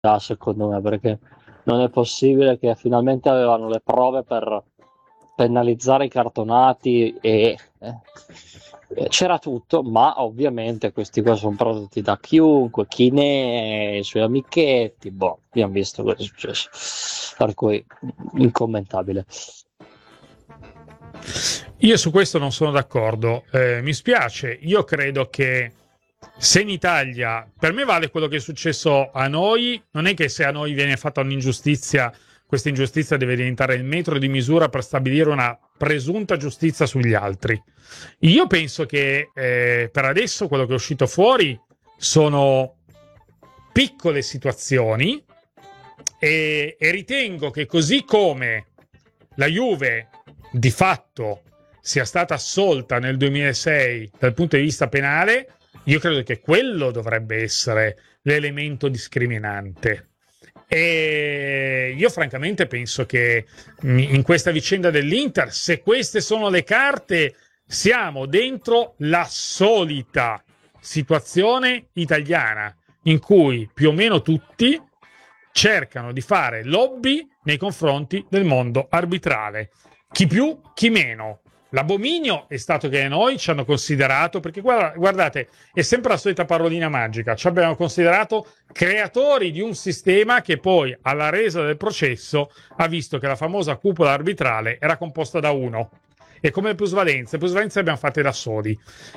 secondo me, perché non è possibile che finalmente avevano le prove per penalizzare i cartonati e c'era tutto, ma ovviamente questi qua sono prodotti da chiunque, chi ne è, i suoi amichetti, boh, abbiamo visto cosa è successo, per cui incommentabile. Io su questo non sono d'accordo, mi spiace, io credo che se in Italia, per me vale quello che è successo a noi, non è che se a noi viene fatta un'ingiustizia, questa ingiustizia deve diventare il metro di misura per stabilire una presunta giustizia sugli altri. Io penso che per adesso quello che è uscito fuori sono piccole situazioni e ritengo che così come la Juve di fatto sia stata assolta nel 2006 dal punto di vista penale, io credo che quello dovrebbe essere l'elemento discriminante. E io francamente penso che in questa vicenda dell'Inter, se queste sono le carte, siamo dentro la solita situazione italiana in cui più o meno tutti cercano di fare lobby nei confronti del mondo arbitrale. Chi più, chi meno. L'abominio è stato che noi ci hanno considerato, perché guardate, è sempre la solita parolina magica, ci abbiamo considerato creatori di un sistema che poi alla resa del processo ha visto che la famosa cupola arbitrale era composta da uno. E come le plusvalenze le abbiamo fatte da soli.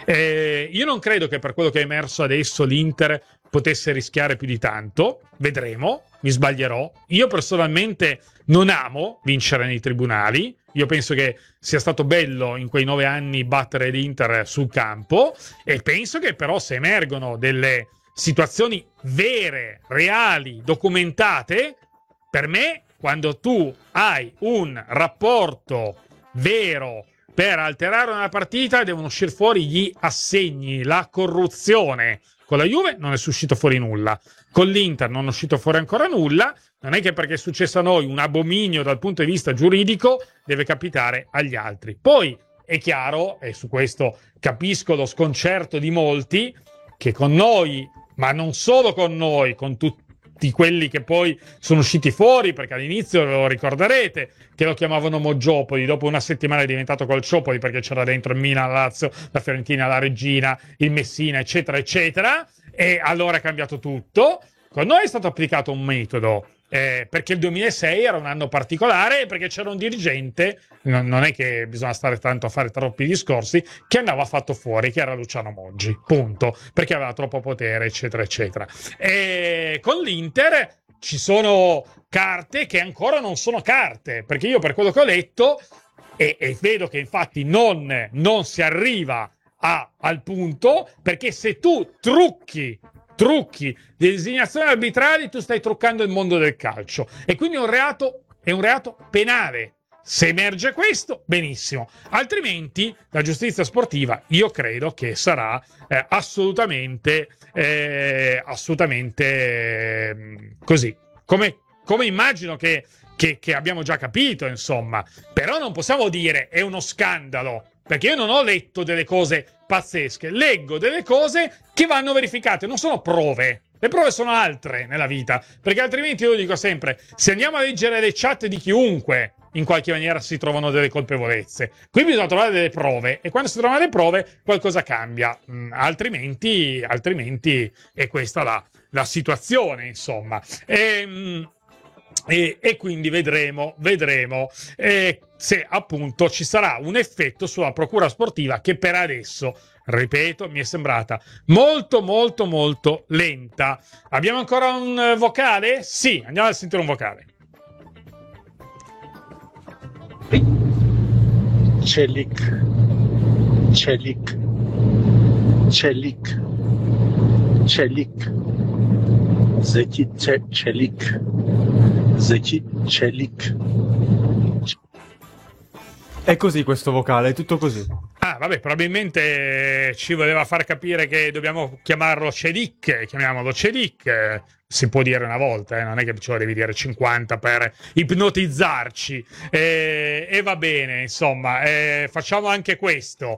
Io non credo che per quello che è emerso adesso l'Inter potesse rischiare più di tanto, vedremo, mi sbaglierò. Io personalmente non amo vincere nei tribunali, io penso che sia stato bello in quei 9 anni battere l'Inter sul campo e penso che però se emergono delle situazioni vere, reali, documentate, per me quando tu hai un rapporto vero per alterare una partita devono uscire fuori gli assegni, la corruzione. Con la Juve non è uscito fuori nulla, con l'Inter non è uscito fuori ancora nulla. Non è che perché è successo a noi un abominio dal punto di vista giuridico deve capitare agli altri. Poi è chiaro, e su questo capisco lo sconcerto di molti, che con noi, ma non solo con noi, con tutti quelli che poi sono usciti fuori, perché all'inizio lo ricorderete che lo chiamavano Moggiopoli, dopo una settimana è diventato Calciopoli perché c'era dentro il Milan, la Lazio, la Fiorentina, la Regina, il Messina, eccetera, eccetera, e allora è cambiato tutto. Con noi è stato applicato un metodo, perché il 2006 era un anno particolare e perché c'era un dirigente, non è che bisogna stare tanto a fare troppi discorsi, che andava fatto fuori, che era Luciano Moggi, punto, perché aveva troppo potere, eccetera, eccetera. E con l'Inter ci sono carte che ancora non sono carte, perché io per quello che ho letto, e vedo che infatti non si arriva al punto, perché se tu trucchi di designazioni arbitrali, tu stai truccando il mondo del calcio e quindi è un reato penale. Se emerge questo, benissimo, altrimenti la giustizia sportiva io credo che sarà assolutamente così come immagino che abbiamo già capito, insomma. Però non possiamo dire è uno scandalo, perché io non ho letto delle cose pazzesche, leggo delle cose che vanno verificate, non sono prove. Le prove sono altre nella vita, perché altrimenti io dico sempre, se andiamo a leggere le chat di chiunque, in qualche maniera si trovano delle colpevolezze. Qui bisogna trovare delle prove e quando si trovano le prove qualcosa cambia, altrimenti è questa la situazione, insomma. E quindi vedremo se appunto ci sarà un effetto sulla procura sportiva che per adesso, ripeto, mi è sembrata molto molto molto lenta. Abbiamo ancora un vocale? Sì, andiamo a sentire un vocale. Celik, Celik, Celik, Celik, Zeki Celik, Zeki Celik. È così questo vocale, è tutto così. Ah, vabbè, probabilmente ci voleva far capire che dobbiamo chiamarlo Celic, chiamiamolo Celic, si può dire una volta, non è che ce lo devi dire 50 per ipnotizzarci, e va bene, insomma, facciamo anche questo.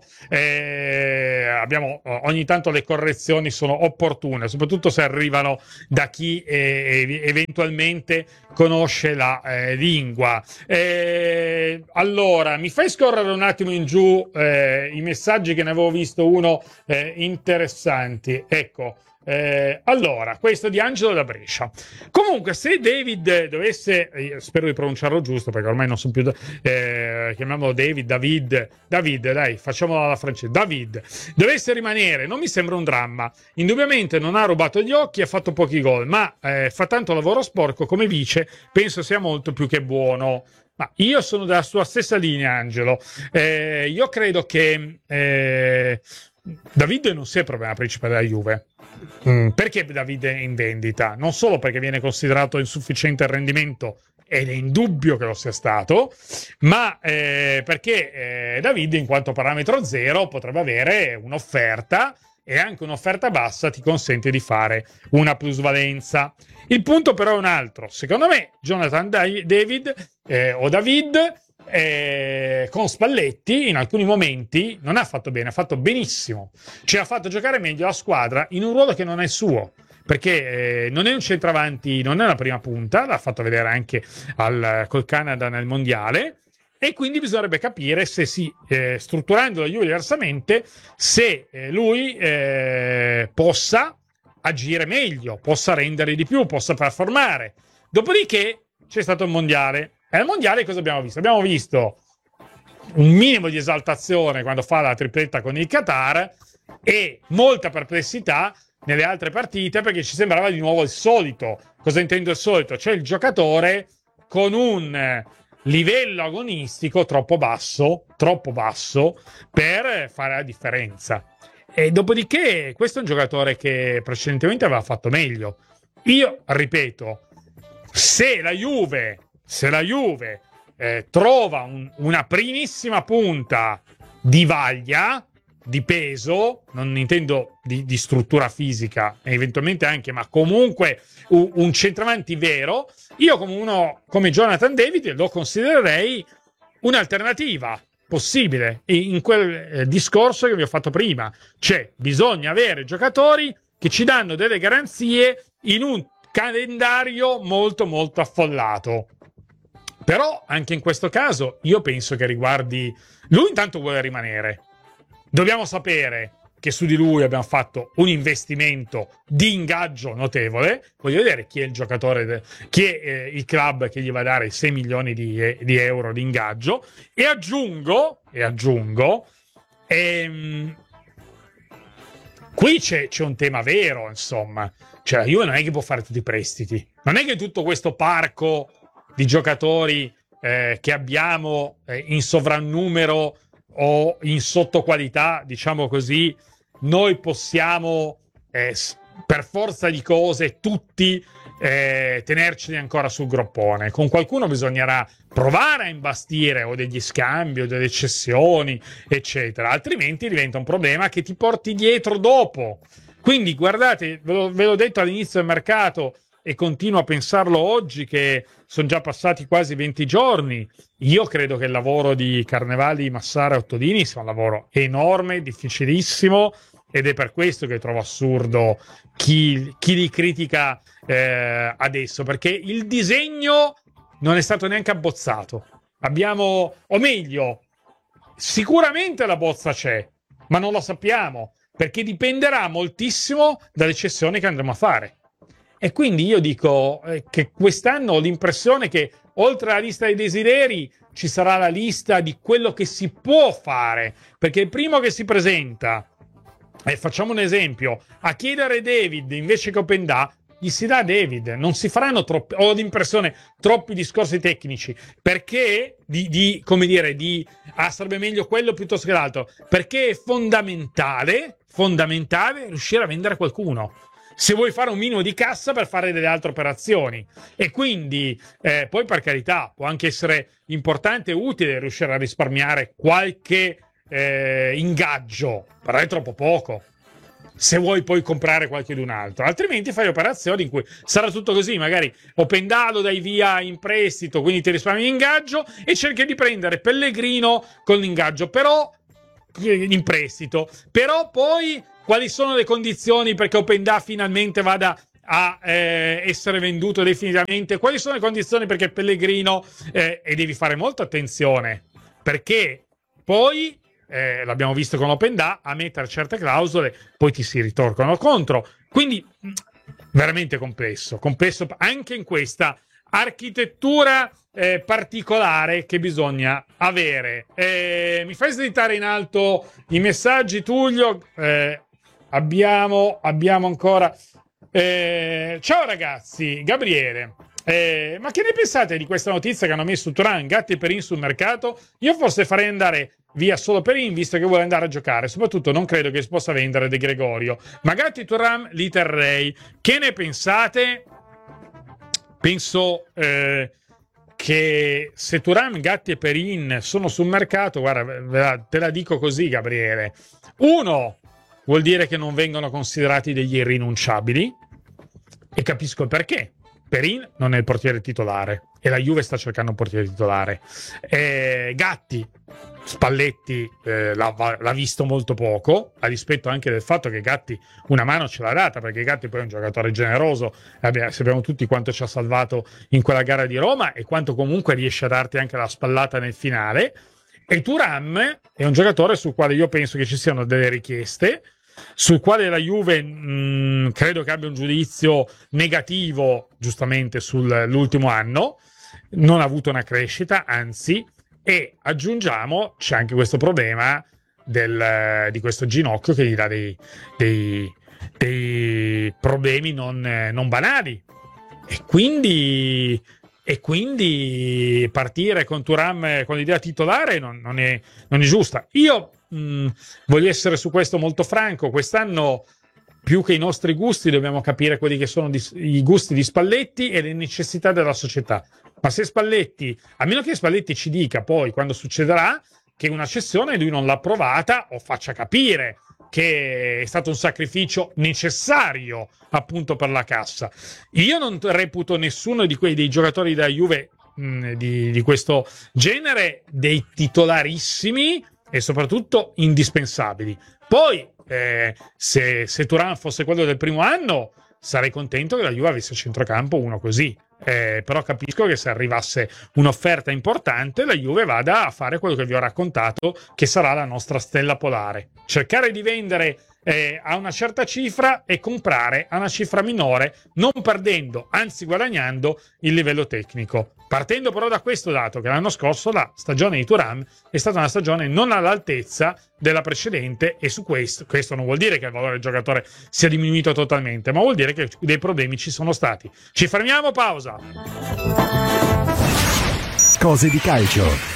Ogni tanto le correzioni sono opportune, soprattutto se arrivano da chi eventualmente conosce la lingua. Allora, mi fai scorrere un attimo in giù i messaggi, che ne avevo visto uno interessanti. Ecco. Allora, questo di Angelo da Brescia. Comunque, se David dovesse, spero di pronunciarlo giusto perché ormai non so più, chiamiamolo David, dai, facciamolo alla francese. David dovesse rimanere, non mi sembra un dramma. Indubbiamente non ha rubato gli occhi, ha fatto pochi gol, ma fa tanto lavoro sporco. Come vice, penso sia molto più che buono. Ma io sono della sua stessa linea, Angelo. Io credo che David non sia il problema principale della Juve. Perché David è in vendita? Non solo perché viene considerato insufficiente il rendimento, ed è indubbio che lo sia stato, ma perché David, in quanto parametro zero, potrebbe avere un'offerta, e anche un'offerta bassa ti consente di fare una plusvalenza. Il punto però è un altro. Secondo me Jonathan David o David con Spalletti in alcuni momenti non ha fatto bene, ha fatto benissimo, cioè ha fatto giocare meglio la squadra in un ruolo che non è suo, perché non è un centravanti, non è una prima punta, l'ha fatto vedere anche col Canada nel mondiale, e quindi bisognerebbe capire se strutturando la Juve diversamente, se lui possa agire meglio, possa rendere di più, possa performare. Dopodiché c'è stato il mondiale. E al mondiale cosa abbiamo visto? Abbiamo visto un minimo di esaltazione quando fa la tripletta con il Qatar, e molta perplessità nelle altre partite, perché ci sembrava di nuovo il solito. Cosa intendo il solito? Cioè il giocatore con un livello agonistico troppo basso per fare la differenza. E dopodiché questo è un giocatore che precedentemente aveva fatto meglio. Io ripeto, se la Juve trova una primissima punta di vaglia, di peso, non intendo di struttura fisica, eventualmente anche, ma comunque un centravanti vero, io come uno come Jonathan David lo considererei un'alternativa possibile in quel discorso che vi ho fatto prima. Cioè, bisogna avere giocatori che ci danno delle garanzie in un calendario molto molto affollato. Però anche in questo caso io penso che riguardi lui, intanto vuole rimanere. Dobbiamo sapere che su di lui abbiamo fatto un investimento di ingaggio notevole. Voglio vedere chi è il giocatore, chi è il club che gli va a dare 6 milioni di euro di ingaggio. E aggiungo, qui c'è un tema vero, insomma. Cioè, la Juve non è che può fare tutti i prestiti. Non è che tutto questo parco di giocatori che abbiamo in sovrannumero o in sottoqualità, diciamo così, noi possiamo per forza di cose tutti tenerceli ancora sul groppone. Con qualcuno bisognerà provare a imbastire, o degli scambi o delle cessioni, eccetera, altrimenti diventa un problema che ti porti dietro dopo. Quindi guardate, ve l'ho detto all'inizio del mercato e continuo a pensarlo oggi, che sono già passati quasi 20 giorni. Io credo che il lavoro di Carnevali, Massara e Ottolini sia un lavoro enorme, difficilissimo, ed è per questo che trovo assurdo chi li critica adesso, perché il disegno non è stato neanche abbozzato. O meglio, sicuramente la bozza c'è, ma non lo sappiamo, perché dipenderà moltissimo dalle cessioni che andremo a fare. E quindi io dico che quest'anno ho l'impressione che oltre alla lista dei desideri ci sarà la lista di quello che si può fare, perché il primo che si presenta, facciamo un esempio, a chiedere David invece che Openda, gli si dà David. Non si faranno ho l'impressione, troppi discorsi tecnici, perché sarebbe meglio quello piuttosto che l'altro, perché è fondamentale riuscire a vendere qualcuno, se vuoi fare un minimo di cassa per fare delle altre operazioni. E quindi poi, per carità, può anche essere importante e utile riuscire a risparmiare qualche ingaggio, però è troppo poco. se vuoi poi comprare qualcun altro, altrimenti fai operazioni in cui sarà tutto così, magari Openda lo dai via in prestito, quindi ti risparmi l'ingaggio e cerchi di prendere Pellegrino con l'ingaggio, però in prestito, però poi quali sono le condizioni perché Openda finalmente vada a essere venduto definitivamente, quali sono le condizioni perché Pellegrino e devi fare molta attenzione, perché poi l'abbiamo visto con Openda, a mettere certe clausole poi ti si ritorcono contro, quindi veramente complesso anche in questa architettura particolare che bisogna avere. Mi fai slittare in alto i messaggi, Tullio? Abbiamo ancora ciao ragazzi, Gabriele, ma che ne pensate di questa notizia che hanno messo Thuram, Gatti e Perin sul mercato? Io forse farei andare via solo Perin, visto che vuole andare a giocare, soprattutto non credo che si possa vendere De Gregorio, ma Gatti e Thuram li terrei. Che ne pensate? Penso che se Thuram, Gatti e Perin sono sul mercato, guarda, te la dico così, Gabriele, uno, vuol dire che non vengono considerati degli irrinunciabili, e capisco il perché. Perin non è il portiere titolare e la Juve sta cercando un portiere titolare. Gatti, Spalletti l'ha visto molto poco, a dispetto anche del fatto che Gatti una mano ce l'ha data, perché Gatti poi è un giocatore generoso, sappiamo tutti quanto ci ha salvato in quella gara di Roma e quanto comunque riesce a darti anche la spallata nel finale. E Thuram è un giocatore sul quale io penso che ci siano delle richieste, sul quale la Juve credo che abbia un giudizio negativo, giustamente, sull'ultimo anno, non ha avuto una crescita, anzi, e aggiungiamo c'è anche questo problema di questo ginocchio che gli dà dei problemi non banali, e quindi partire con Thuram con l'idea titolare non è giusta. Io voglio essere su questo molto franco. Quest'anno, più che i nostri gusti, dobbiamo capire quelli che sono i gusti di Spalletti e le necessità della società. Ma se Spalletti, a meno che Spalletti ci dica poi quando succederà che una cessione lui non l'ha approvata, o faccia capire che è stato un sacrificio necessario appunto per la cassa. Io non reputo nessuno dei giocatori della Juve di questo genere dei titolarissimi e soprattutto indispensabili. Poi se Thuram fosse quello del primo anno, sarei contento che la Juve avesse a centrocampo uno così, però capisco che se arrivasse un'offerta importante la Juve vada a fare quello che vi ho raccontato, che sarà la nostra stella polare: cercare di vendere a una certa cifra e comprare a una cifra minore, non perdendo, anzi guadagnando il livello tecnico. Partendo però da questo dato, che l'anno scorso la stagione di Thuram è stata una stagione non all'altezza della precedente, e su questo non vuol dire che il valore del giocatore sia diminuito totalmente, ma vuol dire che dei problemi ci sono stati. Ci fermiamo, pausa. Cose di calcio.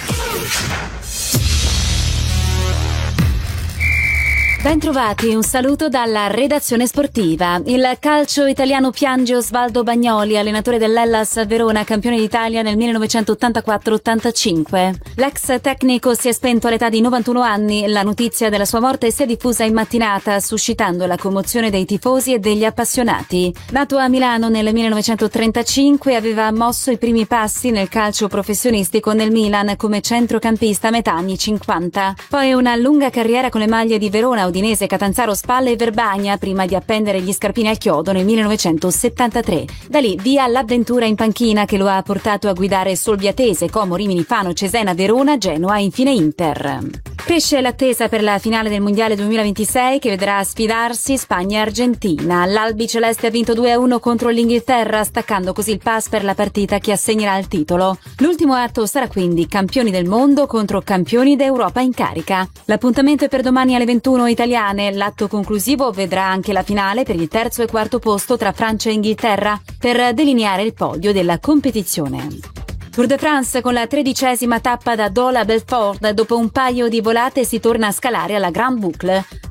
Bentrovati, un saluto dalla redazione sportiva. Il calcio italiano piange Osvaldo Bagnoli, allenatore dell'Hellas Verona, campione d'Italia nel 1984-85. L'ex tecnico si è spento all'età di 91 anni. La notizia della sua morte si è diffusa in mattinata, suscitando la commozione dei tifosi e degli appassionati. Nato a Milano nel 1935, aveva mosso i primi passi nel calcio professionistico nel Milan come centrocampista a metà anni 50. Poi una lunga carriera con le maglie di Verona, Udinese, Catanzaro, Spalla e Verbagna, prima di appendere gli scarpini al chiodo nel 1973. Da lì via l'avventura in panchina, che lo ha portato a guidare Solviatese, Como, Rimini, Fano, Cesena, Verona, Genoa e infine Inter. Cresce l'attesa per la finale del Mondiale 2026, che vedrà sfidarsi Spagna e Argentina. L'Albi Celeste ha vinto 2-1 contro l'Inghilterra, staccando così il pass per la partita che assegnerà il titolo. L'ultimo atto sarà quindi campioni del mondo contro campioni d'Europa in carica. L'appuntamento è per domani alle 21 italiane. L'atto conclusivo vedrà anche la finale per il terzo e quarto posto tra Francia e Inghilterra, per delineare il podio della competizione. Tour de France con la 13ª tappa da Dole a Belfort. Dopo un paio di volate si torna a scalare alla Grande Boucle.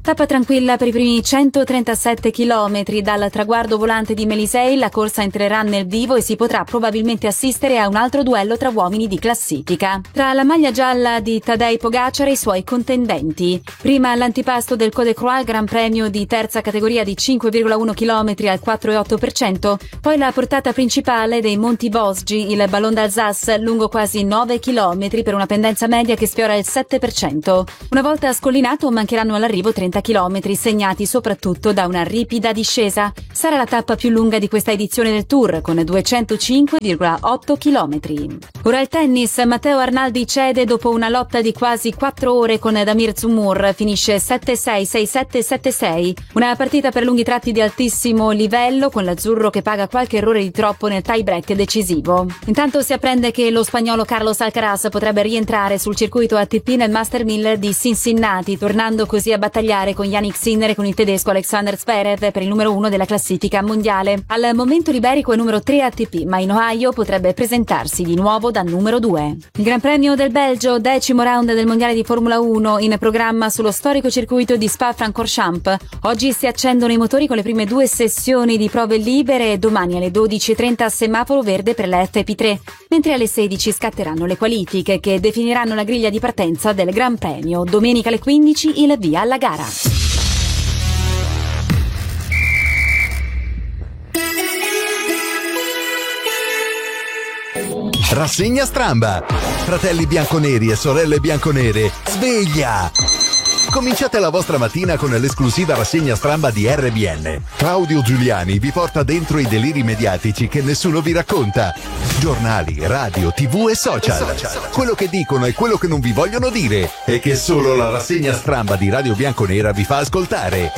Tappa tranquilla per i primi 137 km. Dal traguardo volante di Melisei la corsa entrerà nel vivo e si potrà probabilmente assistere a un altro duello tra uomini di classifica. Tra la maglia gialla di Tadej Pogacar e i suoi contendenti. Prima l'antipasto del Col de Croix, Gran Premio di terza categoria di 5,1 km al 4,8%, poi la portata principale dei Monti Vosgi, il Ballon d'Alsace, lungo quasi 9 km per una pendenza media che sfiora il 7%. Una volta scollinato mancheranno all'arrivo 30 km, segnati soprattutto da una ripida discesa. Sarà la tappa più lunga di questa edizione del Tour, con 205,8 km. Ora il tennis. Matteo Arnaldi cede dopo una lotta di quasi 4 ore con Damir Zumur. Finisce 7-6, 6-7, 7-6. Una partita per lunghi tratti di altissimo livello, con l'azzurro che paga qualche errore di troppo nel tie break decisivo. Intanto si apprende che lo spagnolo Carlos Alcaraz potrebbe rientrare sul circuito ATP nel Master 1000 di Cincinnati, tornando così a battagliare con Yannick Sinner e con il tedesco Alexander Zverev per il numero 1 della classifica mondiale. Al momento l'iberico è numero 3 ATP, ma in Ohio potrebbe presentarsi di nuovo da numero 2. Il Gran Premio del Belgio, 10° round del mondiale di Formula 1, in programma sullo storico circuito di Spa-Francorchamps. Oggi si accendono i motori con le prime 2 sessioni di prove libere e domani alle 12:30 semaforo verde per la FP3, mentre alle 16 scatteranno le qualifiche che definiranno la griglia di partenza del Gran Premio. Domenica alle 15 il via alla gara. Rassegna Stramba. Fratelli bianconeri e sorelle bianconere, sveglia! Cominciate la vostra mattina con l'esclusiva rassegna Stramba di RBN. Claudio Giuliani vi porta dentro i deliri mediatici che nessuno vi racconta. Giornali, radio, TV e social. Quello che dicono e quello che non vi vogliono dire e che solo la rassegna Stramba di Radio Bianconera vi fa ascoltare.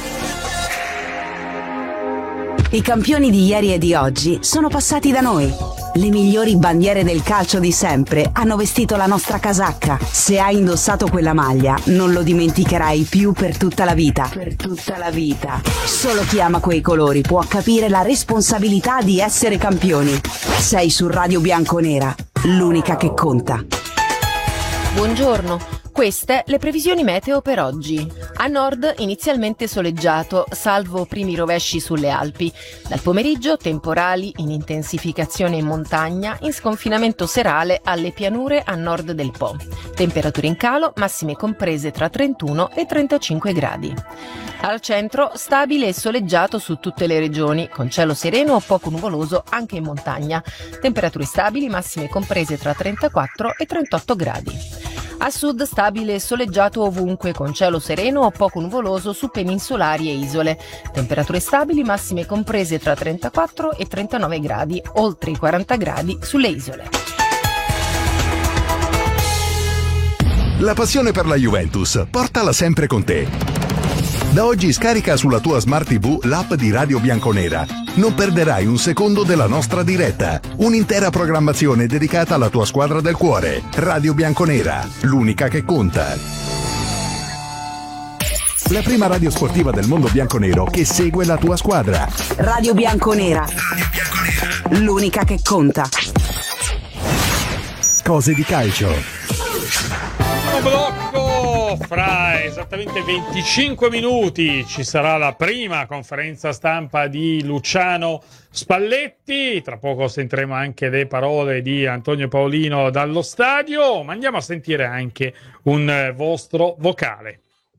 I campioni di ieri e di oggi sono passati da noi. Le migliori bandiere del calcio di sempre hanno vestito la nostra casacca. Se hai indossato quella maglia, non lo dimenticherai più per tutta la vita. Per tutta la vita. Solo chi ama quei colori può capire la responsabilità di essere campioni. Sei su Radio Bianconera, l'unica che conta. Buongiorno. Queste le previsioni meteo per oggi. A nord inizialmente soleggiato, salvo primi rovesci sulle Alpi. Dal pomeriggio temporali in intensificazione in montagna, in sconfinamento serale alle pianure a nord del Po. Temperature in calo, massime comprese tra 31 e 35 gradi. Al centro stabile e soleggiato su tutte le regioni, con cielo sereno o poco nuvoloso anche in montagna. Temperature stabili, massime comprese tra 34 e 38 gradi. A sud stabile e soleggiato ovunque, con cielo sereno o poco nuvoloso su peninsulari e isole. Temperature stabili, massime comprese tra 34 e 39 gradi, oltre i 40 gradi sulle isole. La passione per la Juventus, portala sempre con te. Da oggi scarica sulla tua Smart TV l'app di Radio Bianconera. Non perderai un secondo della nostra diretta. Un'intera programmazione dedicata alla tua squadra del cuore. Radio Bianconera, l'unica che conta. La prima radio sportiva del mondo bianconero che segue la tua squadra. Radio Bianconera, l'unica che conta. Cose di calcio. Blocco fra esattamente 25 minuti ci sarà la prima conferenza stampa di Luciano Spalletti. Tra poco sentiremo anche le parole di Antonio Paolino dallo stadio, ma andiamo a sentire anche un vostro vocale.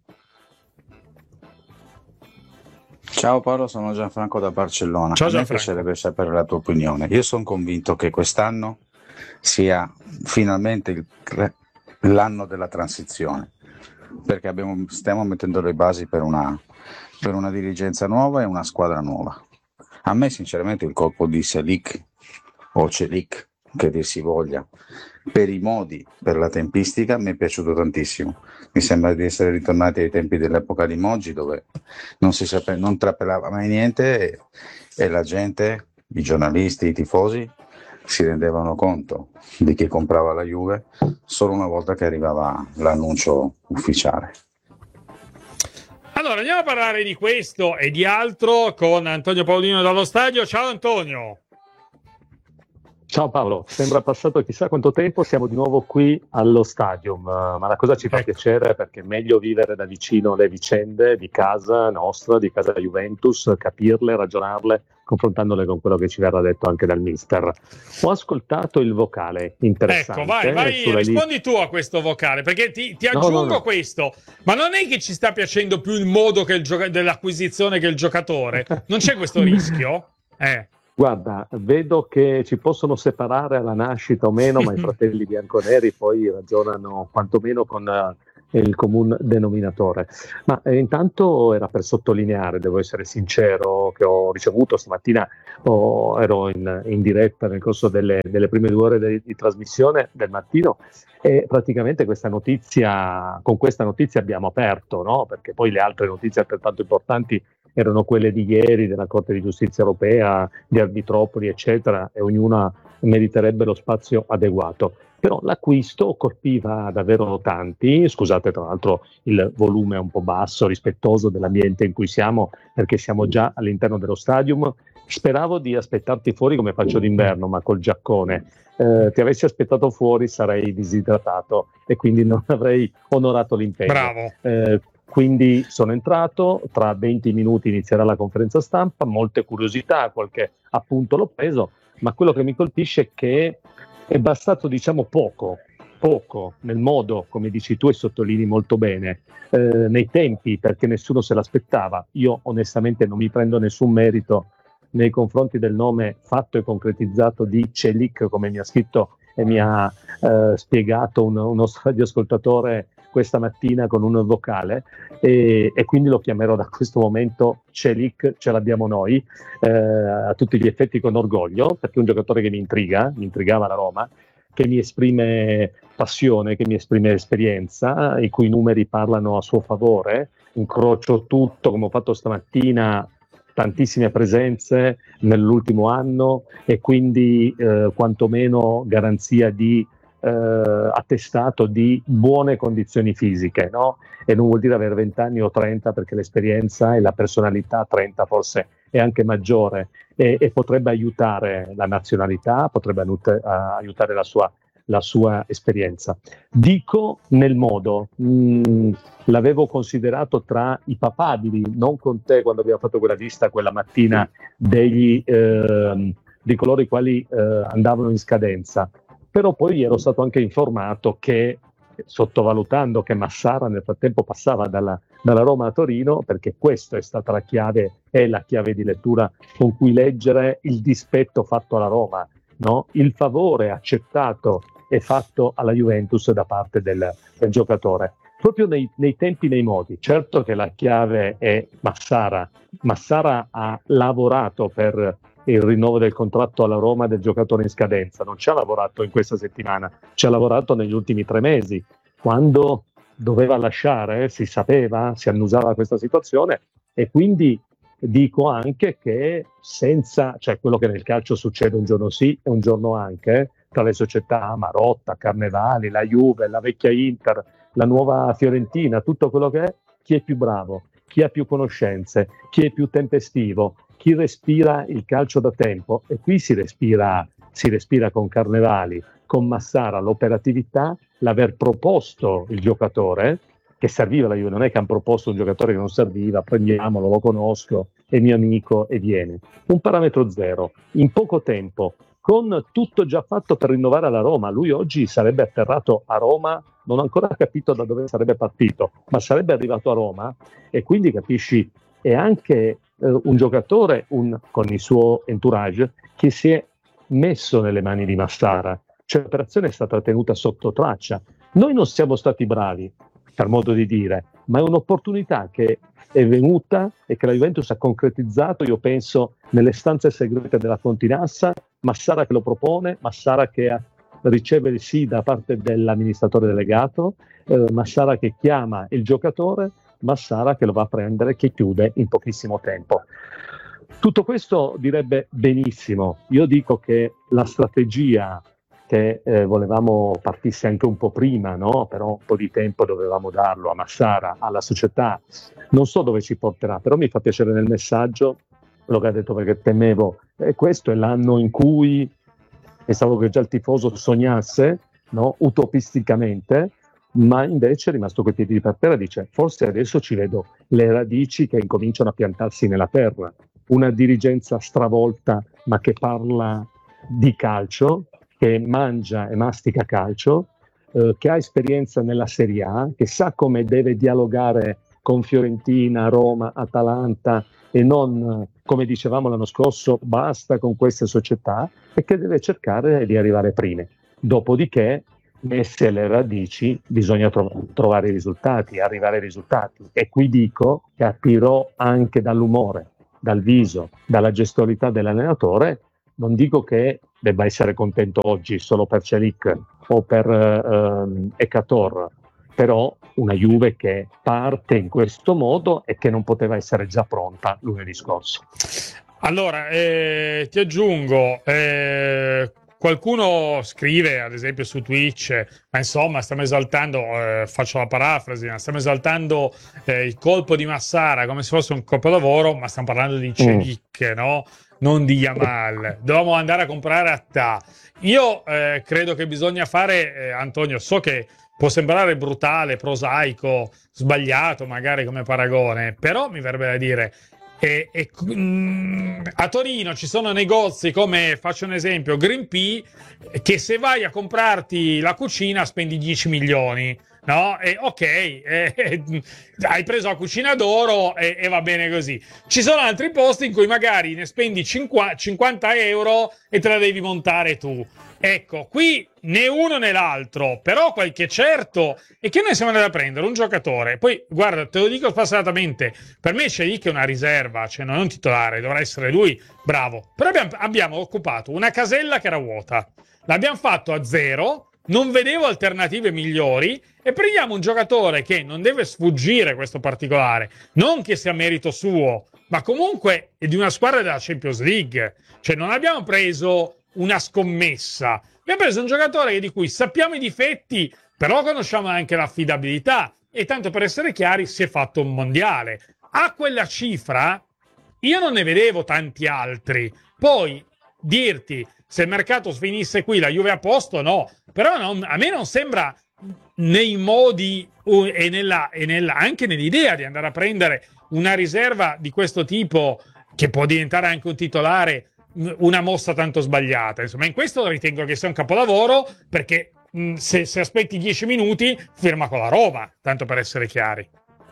Ciao Paolo, sono Gianfranco da Barcellona. Ciao, a me Gianfranco. piacerebbe sapere la tua opinione. Io sono convinto che quest'anno sia finalmente l'anno della transizione, perché stiamo mettendo le basi per una dirigenza nuova e una squadra nuova. A me sinceramente il colpo di Selic o Celic, che dir si voglia, per i modi, per la tempistica, mi è piaciuto tantissimo. Mi sembra di essere ritornati ai tempi dell'epoca di Moggi, dove non trapelava mai niente e la gente, i giornalisti, i tifosi si rendevano conto di chi comprava la Juve solo una volta che arrivava l'annuncio ufficiale. Allora andiamo a parlare di questo e di altro con Antonio Paolino dallo stadio. Ciao Antonio. Ciao Paolo, sembra passato chissà quanto tempo, siamo di nuovo qui allo Stadium, ma la cosa ci fa piacere perché è meglio vivere da vicino le vicende di casa nostra, di casa Juventus, capirle, ragionarle, confrontandole con quello che ci verrà detto anche dal mister. Ho ascoltato il vocale interessante. Ecco, vai, rispondi tu a questo vocale, perché ti aggiungo questo, ma non è che ci sta piacendo più il modo che dell'acquisizione che il giocatore? Non c'è questo rischio? Guarda, vedo che ci possono separare alla nascita o meno, ma i fratelli bianconeri poi ragionano quantomeno con il comune denominatore. Ma intanto era per sottolineare, devo essere sincero, che ho ricevuto stamattina, ero in diretta nel corso delle prime 2 ore di trasmissione del mattino e praticamente con questa notizia abbiamo aperto, no? Perché poi le altre notizie altrettanto importanti erano quelle di ieri della Corte di Giustizia Europea, di Arbitropoli, eccetera, e ognuna meriterebbe lo spazio adeguato. Però l'acquisto colpiva davvero tanti, scusate tra l'altro il volume è un po' basso, rispettoso dell'ambiente in cui siamo, perché siamo già all'interno dello Stadium. Speravo di aspettarti fuori come faccio d'inverno, ma col giaccone. Ti avessi aspettato fuori sarei disidratato e quindi non avrei onorato l'impegno. Bravo. Quindi sono entrato, tra 20 minuti inizierà la conferenza stampa, molte curiosità, qualche appunto l'ho preso, ma quello che mi colpisce è che è bastato poco nel modo, come dici tu e sottolinei molto bene, nei tempi, perché nessuno se l'aspettava. Io onestamente non mi prendo nessun merito nei confronti del nome fatto e concretizzato di Celik, come mi ha scritto e mi ha spiegato un nostro radioascoltatore questa mattina con un vocale, e quindi lo chiamerò da questo momento Celik, ce l'abbiamo noi, a tutti gli effetti con orgoglio, perché è un giocatore che mi intrigava la Roma, che mi esprime passione, che mi esprime esperienza, i cui numeri parlano a suo favore. Incrocio tutto, come ho fatto stamattina, tantissime presenze nell'ultimo anno e quindi quantomeno garanzia di attestato di buone condizioni fisiche, no? E non vuol dire avere 20 anni o 30, perché l'esperienza e la personalità 30 forse è anche maggiore e potrebbe aiutare la nazionalità, potrebbe aiutare la sua esperienza. Dico nel modo, l'avevo considerato tra i papabili, non con te quando abbiamo fatto quella lista quella mattina di coloro i quali andavano in scadenza, però poi ero stato anche informato che, sottovalutando che Massara nel frattempo passava dalla Roma a Torino, perché questa è stata la chiave di lettura con cui leggere il dispetto fatto alla Roma, no? Il favore accettato e fatto alla Juventus da parte del giocatore, proprio nei tempi, nei modi. Certo che la chiave è Massara. Massara ha lavorato per il rinnovo del contratto alla Roma del giocatore in scadenza, non ci ha lavorato in questa settimana, ci ha lavorato negli ultimi 3 mesi, quando doveva lasciare, si sapeva, si annusava questa situazione, e quindi dico anche che quello che nel calcio succede un giorno sì e un giorno anche, tra le società Marotta, Carnevali, la Juve, la vecchia Inter, la nuova Fiorentina, tutto quello che è, chi è più bravo, chi ha più conoscenze, chi è più tempestivo, chi respira il calcio da tempo, e qui si respira con Carnevali, con Massara, l'operatività, l'aver proposto il giocatore che serviva alla Juve, non è che hanno proposto un giocatore che non serviva, prendiamolo, lo conosco, è mio amico e viene. Un parametro zero, in poco tempo, con tutto già fatto per rinnovare la Roma. Lui oggi sarebbe atterrato a Roma, non ho ancora capito da dove sarebbe partito, ma sarebbe arrivato a Roma, e quindi capisci, è anche un giocatore con il suo entourage che si è messo nelle mani di Massara, cioè l'operazione è stata tenuta sotto traccia. Noi non siamo stati bravi, per modo di dire, ma è un'opportunità che è venuta e che la Juventus ha concretizzato, io penso, nelle stanze segrete della Fontinassa. Massara che lo propone, Massara che riceve il sì da parte dell'amministratore delegato, Massara che chiama il giocatore, Massara che lo va a prendere, che chiude in pochissimo tempo. Tutto questo direbbe benissimo. Io dico che la strategia che volevamo partisse anche un po' prima, no? Però un po' di tempo dovevamo darlo a Massara, alla società. Non so dove ci porterà, però mi fa piacere nel messaggio quello che ha detto, perché temevo, questo è l'anno in cui pensavo che già il tifoso sognasse, no? Utopisticamente, ma invece è rimasto coi piedi per terra, dice forse adesso ci vedo le radici che incominciano a piantarsi nella terra, una dirigenza stravolta ma che parla di calcio, che mangia e mastica calcio, che ha esperienza nella Serie A, che sa come deve dialogare con Fiorentina, Roma, Atalanta e non, come dicevamo l'anno scorso, basta con queste società, e che deve cercare di arrivare prime. Dopodiché, messe le radici, bisogna trovare i risultati, arrivare ai risultati. E qui dico, capirò anche dall'umore, dal viso, dalla gestualità dell'allenatore, non dico che debba essere contento oggi solo per Celik o per Ekator, però una Juve che parte in questo modo e che non poteva essere già pronta lunedì scorso. Allora, ti aggiungo, qualcuno scrive, ad esempio su Twitch, ma insomma stiamo esaltando, faccio la parafrasi, stiamo esaltando il colpo di Massara come se fosse un capolavoro, ma stiamo parlando di Celik, no? Non di Yamal. Dovevamo andare a comprare Attà. Io credo che bisogna fare, Antonio, so che può sembrare brutale, prosaico, sbagliato magari come paragone, però mi verrebbe da dire, a Torino ci sono negozi come, faccio un esempio, Green Pea, che se vai a comprarti la cucina spendi 10 milioni, no? E hai preso la cucina d'oro e va bene così. Ci sono altri posti in cui magari ne spendi 50 euro e te la devi montare tu. Ecco, qui né uno né l'altro, però quel che è certo è che noi siamo andati a prendere un giocatore, poi guarda, te lo dico spassionatamente, per me c'è lì che è una riserva, cioè non è un titolare, dovrà essere lui, bravo, però abbiamo occupato una casella che era vuota, l'abbiamo fatto a 0, non vedevo alternative migliori e prendiamo un giocatore che non deve sfuggire questo particolare, non che sia merito suo, ma comunque è di una squadra della Champions League, cioè non abbiamo preso una scommessa, abbiamo preso un giocatore di cui sappiamo i difetti, però conosciamo anche l'affidabilità, e tanto per essere chiari si è fatto un mondiale. A quella cifra io non ne vedevo tanti altri, poi dirti se il mercato finisse qui la Juve a posto, no, però a me non sembra nei modi e anche nell'idea di andare a prendere una riserva di questo tipo che può diventare anche un titolare, una mossa tanto sbagliata. Insomma, in questo ritengo che sia un capolavoro, perché se aspetti 10 minuti firma con la Roma, tanto per essere chiari.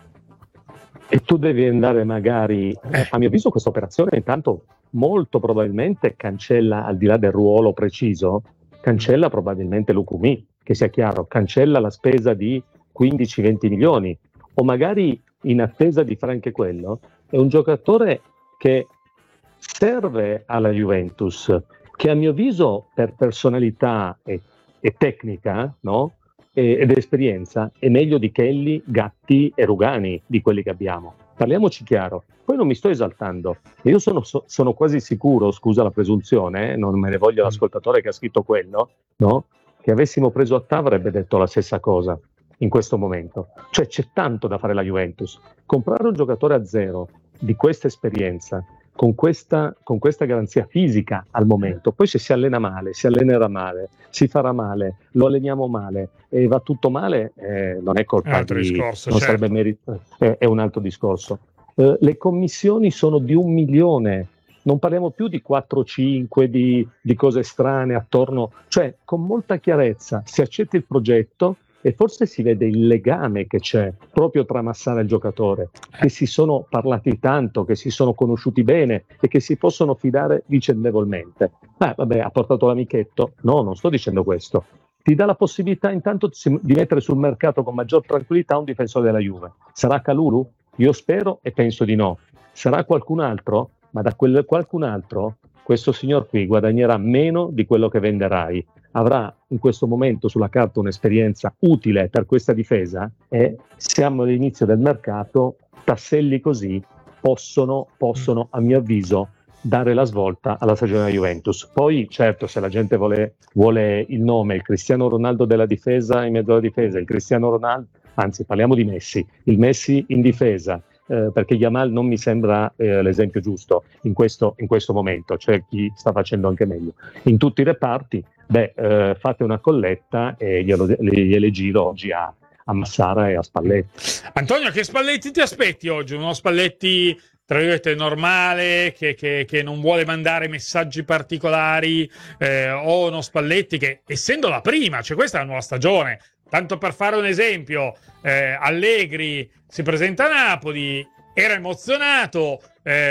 E tu devi andare magari, a mio avviso questa operazione intanto molto probabilmente cancella, al di là del ruolo preciso, cancella probabilmente Lukumi, che sia chiaro, cancella la spesa di 15-20 milioni, o magari in attesa di fare anche quello, è un giocatore che serve alla Juventus, che a mio avviso per personalità e tecnica, no? Ed esperienza è meglio di Kelly, Gatti e Rugani, di quelli che abbiamo. Parliamoci chiaro. Poi non mi sto esaltando. Io sono quasi sicuro, scusa la presunzione, non me ne voglio l'ascoltatore che ha scritto quello, no? Che avessimo preso Attà avrebbe detto la stessa cosa in questo momento. Cioè c'è tanto da fare la Juventus. Comprare un giocatore a 0 di questa esperienza, con questa garanzia fisica al momento, poi se si allena male, si allenerà male, si farà male, lo alleniamo male e va tutto male, non è colpa di discorso, non certo. sarebbe merito, è un altro discorso. Le commissioni sono di 1 milione, non parliamo più di 4-5 di cose strane attorno, cioè con molta chiarezza si accetta il progetto e forse si vede il legame che c'è proprio tra Massara e il giocatore, che si sono parlati tanto, che si sono conosciuti bene e che si possono fidare vicendevolmente. Vabbè, ha portato l'amichetto? No, non sto dicendo questo. Ti dà la possibilità intanto di mettere sul mercato con maggior tranquillità un difensore della Juve. Sarà Kalulu? Io spero e penso di no. Sarà qualcun altro? Ma da quel qualcun altro questo signor qui guadagnerà meno di quello che venderai. Avrà in questo momento sulla carta un'esperienza utile per questa difesa e siamo all'inizio del mercato, tasselli così possono a mio avviso dare la svolta alla stagione della Juventus. Poi certo, se la gente vuole il nome, il Cristiano Ronaldo della difesa in mezzo alla difesa, il Cristiano Ronaldo, anzi parliamo di Messi, il Messi in difesa, perché Yamal non mi sembra l'esempio giusto in questo momento, c'è chi sta facendo anche meglio. In tutti i reparti, fate una colletta e gliele giro oggi a Massara e a Spalletti. Antonio, che Spalletti ti aspetti oggi? Uno Spalletti tra virgolette normale, che non vuole mandare messaggi particolari, o uno Spalletti che, essendo la prima, cioè questa è la nuova stagione, tanto per fare un esempio, Allegri si presenta a Napoli, era emozionato,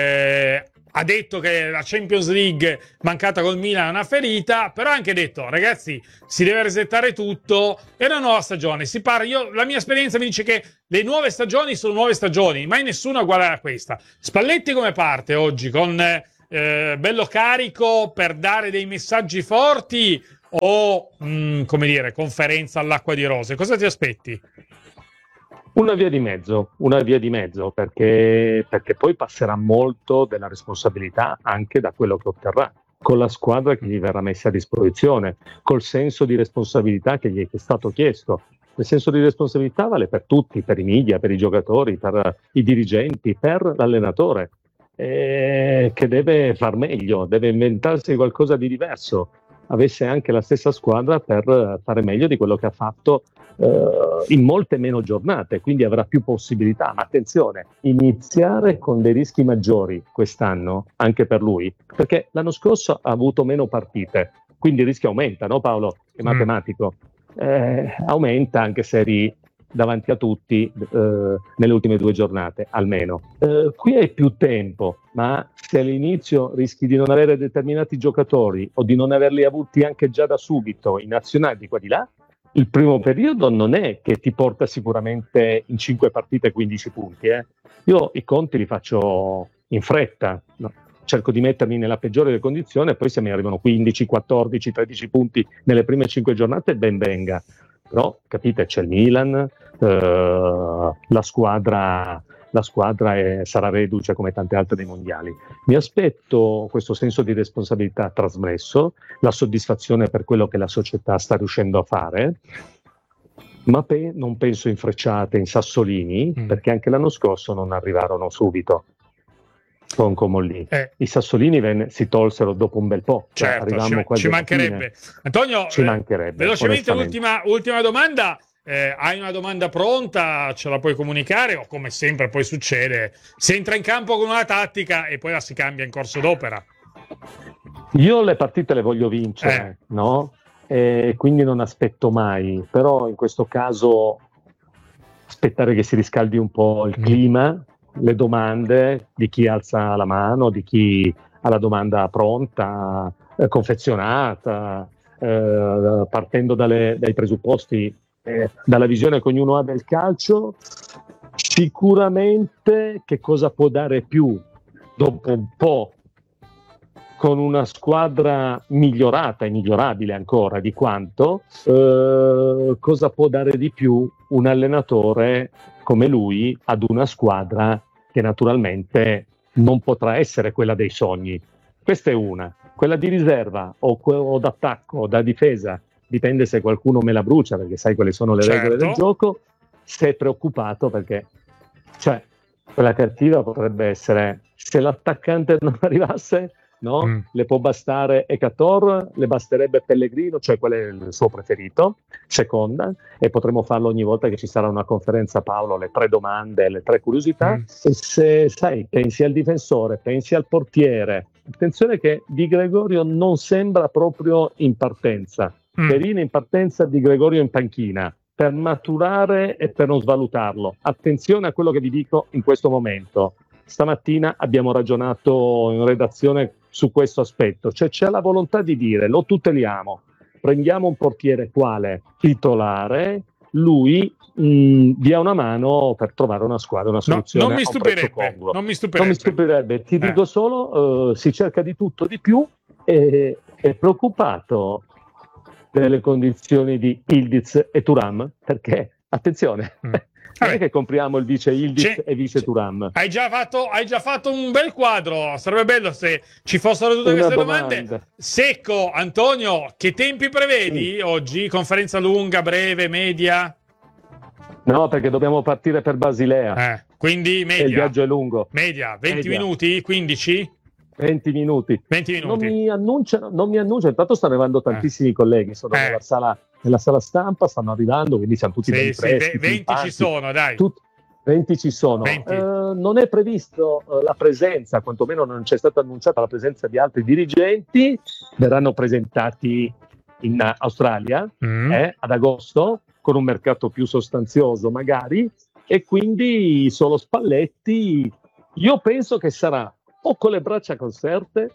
ha detto che la Champions League mancata col Milan è una ferita, però ha anche detto, ragazzi, si deve resettare tutto, è una nuova stagione, si parla, la mia esperienza mi dice che le nuove stagioni sono nuove stagioni, mai nessuna uguale a questa. Spalletti come parte oggi? Con bello carico per dare dei messaggi forti o, come dire, conferenza all'acqua di rose? Cosa ti aspetti? Una via di mezzo, perché poi passerà molto della responsabilità anche da quello che otterrà, con la squadra che gli verrà messa a disposizione, col senso di responsabilità che gli è stato chiesto. Il senso di responsabilità vale per tutti, per i media, per i giocatori, per i dirigenti, per l'allenatore, che deve far meglio, deve inventarsi qualcosa di diverso. Avesse anche la stessa squadra per fare meglio di quello che ha fatto in molte meno giornate, quindi avrà più possibilità. Ma attenzione, iniziare con dei rischi maggiori quest'anno anche per lui, perché l'anno scorso ha avuto meno partite, quindi il rischio aumenta, no Paolo? È matematico. Aumenta anche se eri davanti a tutti nelle ultime 2 giornate almeno. Qui hai più tempo, ma se all'inizio rischi di non avere determinati giocatori o di non averli avuti anche già da subito in nazionale di qua di là, il primo periodo non è che ti porta sicuramente in 5 partite 15 punti. Io i conti li faccio in fretta, no? Cerco di mettermi nella peggiore delle condizioni e poi se mi arrivano 15, 14, 13 punti nelle prime 5 giornate ben venga. Però capite, c'è il Milan, la squadra sarà reduce come tante altre dei mondiali. Mi aspetto questo senso di responsabilità trasmesso, la soddisfazione per quello che la società sta riuscendo a fare, ma non penso in frecciate, in sassolini, perché anche l'anno scorso non arrivarono subito con Comolli. I sassolini si tolsero dopo un bel po'. Certo, ci mancherebbe. Antonio, ci mancherebbe, velocemente ultima domanda. Hai una domanda pronta, ce la puoi comunicare o come sempre poi succede, si entra in campo con una tattica e poi la si cambia in corso d'opera? Io le partite le voglio vincere, no? E quindi non aspetto mai, però in questo caso aspettare che si riscaldi un po' il clima, le domande di chi alza la mano, di chi ha la domanda pronta, confezionata, partendo dai presupposti, dalla visione che ognuno ha del calcio. Sicuramente che cosa può dare più dopo un po', con una squadra migliorata e migliorabile ancora di quanto, cosa può dare di più un allenatore come lui ad una squadra che naturalmente non potrà essere quella dei sogni. Questa è una. Quella di riserva o d'attacco o da difesa, dipende se qualcuno me la brucia, perché sai quali sono le regole del gioco. Sei preoccupato perché quella cattiva potrebbe essere, se l'attaccante non arrivasse, no? Le può bastare Ekator, le basterebbe Pellegrino, cioè quello è il suo preferito, seconda, e potremo farlo ogni volta che ci sarà una conferenza, Paolo, le 3 domande, le 3 curiosità. E se pensi al difensore, pensi al portiere, attenzione che Di Gregorio non sembra proprio in partenza. Perina in partenza, Di Gregorio in panchina, per maturare e per non svalutarlo. Attenzione a quello che vi dico in questo momento. Stamattina abbiamo ragionato in redazione su questo aspetto, cioè c'è la volontà di dire lo tuteliamo, prendiamo un portiere quale titolare, lui dia una mano per trovare una squadra, una soluzione. Non mi stupirebbe. Ti dico solo, si cerca di tutto di più, e è preoccupato delle condizioni di Yildiz e Thuram, perché attenzione, non è che compriamo il vice Yildiz e vice Thuram. Hai già fatto un bel quadro, sarebbe bello se ci fossero tutte queste domande. Secco, Antonio, che tempi prevedi oggi? Conferenza lunga, breve, media? No, perché dobbiamo partire per Basilea. Quindi E il media. viaggio è lungo. Media, 20 Media. minuti? 15? 20 minuti. 20 Non minuti. mi annunciano, intanto stanno arrivando tantissimi colleghi, sono nella sala stampa, stanno arrivando, quindi siamo tutti ben freschi. 20 ci sono, dai. 20 ci sono. 20. Non è previsto la presenza, quantomeno non c'è stata annunciata la presenza di altri dirigenti, verranno presentati in Australia ad agosto, con un mercato più sostanzioso magari, e quindi solo Spalletti. Io penso che sarà o con le braccia conserte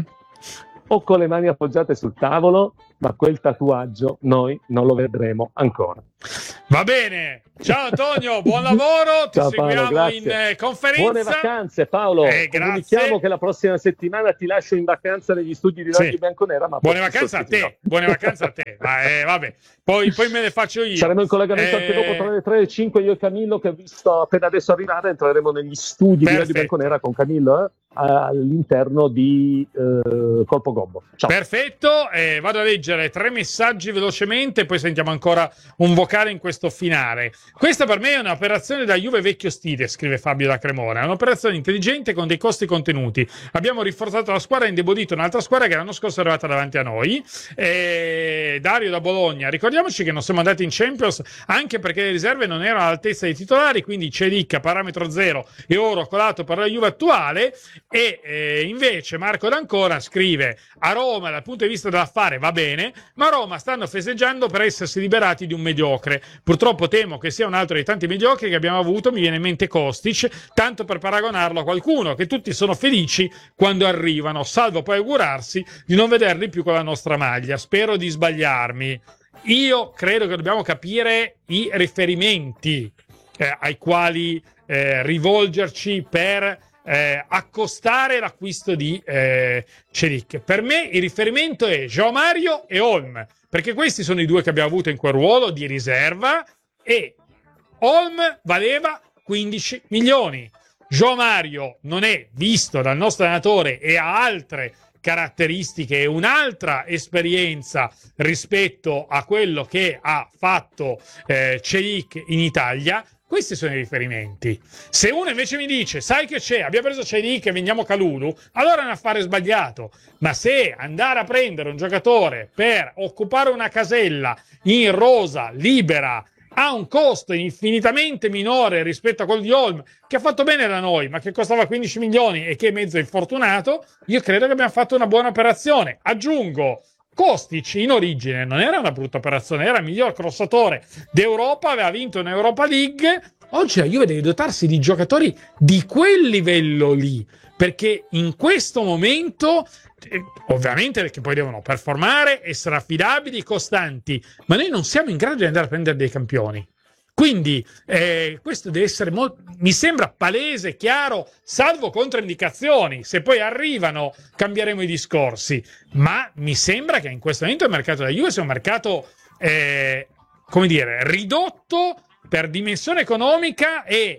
o con le mani appoggiate sul tavolo, ma quel tatuaggio noi non lo vedremo ancora. Va bene, ciao Antonio, buon lavoro, ti Ciao, seguiamo Paolo, in grazie. conferenza. Buone vacanze Paolo, comunichiamo che la prossima settimana ti lascio in vacanza negli studi di Radio Bianconera. Ma buone vacanze a te, buone vacanze a te. Vabbè. Poi me le faccio io. Saremo in collegamento anche dopo tra le 3 e le 5, io e Camillo, che ho visto appena adesso arrivare. Entreremo negli studi di Radio Bianconera con Camillo all'interno di Colpo Gobbo. Ciao. Perfetto, vado a leggere 3 messaggi velocemente, poi sentiamo ancora un vocale in questo finale. Questa per me è un'operazione da Juve vecchio stile, scrive Fabio da Cremona. È un'operazione intelligente con dei costi contenuti. Abbiamo rinforzato la squadra e indebolito un'altra squadra che l'anno scorso è arrivata davanti a noi. Dario da Bologna, ricordiamoci che non siamo andati in Champions anche perché le riserve non erano all'altezza dei titolari, quindi Celic a parametro zero e oro colato per la Juve attuale. E invece Marco D'Ancona scrive: a Roma dal punto di vista dell'affare va bene, ma a Roma stanno festeggiando per essersi liberati di un mediocre. Purtroppo temo che sia un altro dei tanti mediocri che abbiamo avuto. Mi viene in mente Kostic, tanto per paragonarlo a qualcuno, che tutti sono felici quando arrivano, salvo poi augurarsi di non vederli più con la nostra maglia. Spero di sbagliarmi. Io credo che dobbiamo capire i riferimenti ai quali rivolgerci per accostare l'acquisto di Celic. Per me il riferimento è João Mario e Olm, perché questi sono i due che abbiamo avuto in quel ruolo di riserva, e Olm valeva 15 milioni. João Mario non è visto dal nostro allenatore e ha altre caratteristiche e un'altra esperienza rispetto a quello che ha fatto Celic in Italia. Questi sono i riferimenti. Se uno invece mi dice, sai che c'è, abbiamo preso Celic e vendiamo Kalulu, allora è un affare sbagliato. Ma se andare a prendere un giocatore per occupare una casella in rosa, libera, ha un costo infinitamente minore rispetto a quello di Olm, che ha fatto bene da noi, ma che costava 15 milioni e che è mezzo infortunato, io credo che abbiamo fatto una buona operazione. Aggiungo, Kostic in origine non era una brutta operazione, era il miglior crossatore d'Europa, aveva vinto in Europa League. Oggi la Juve deve dotarsi di giocatori di quel livello lì, perché in questo momento, ovviamente perché poi devono performare, essere affidabili, costanti, ma noi non siamo in grado di andare a prendere dei campioni. Quindi questo deve essere mi sembra palese, chiaro, salvo controindicazioni. Se poi arrivano cambieremo i discorsi, ma mi sembra che in questo momento il mercato della Juve sia un mercato come dire, ridotto per dimensione economica e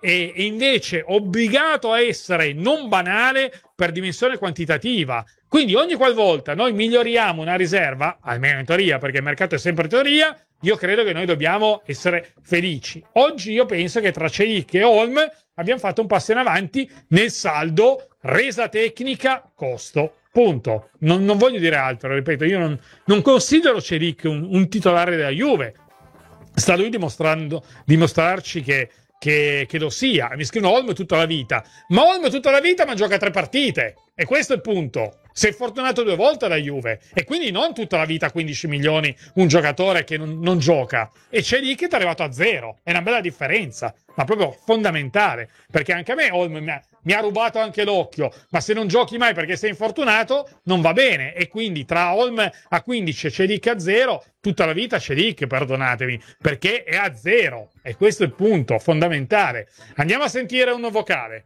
invece obbligato a essere non banale per dimensione quantitativa. Quindi ogni qualvolta noi miglioriamo una riserva, almeno in teoria, perché il mercato è sempre teoria, io credo che noi dobbiamo essere felici. Oggi io penso che tra Celic e Olm abbiamo fatto un passo in avanti nel saldo resa tecnica costo. Punto. Non voglio dire altro, ripeto, io non considero Celic un titolare della Juve. Sta lui dimostrarci che lo sia. Mi scrivono Olm tutta la vita, ma gioca 3 partite, e questo è il punto. Si è fortunato 2 volte la Juve, e quindi non tutta la vita 15 milioni un giocatore che non gioca, e c'è lì che è arrivato a 0. È una bella differenza, ma proprio fondamentale, perché anche a me Olm mi ha rubato anche l'occhio, ma se non giochi mai perché sei infortunato non va bene, e quindi tra Olm a 15 e Celic a 0 tutta la vita Celic, perdonatemi, perché è a 0, e questo è il punto fondamentale. Andiamo a sentire un vocale.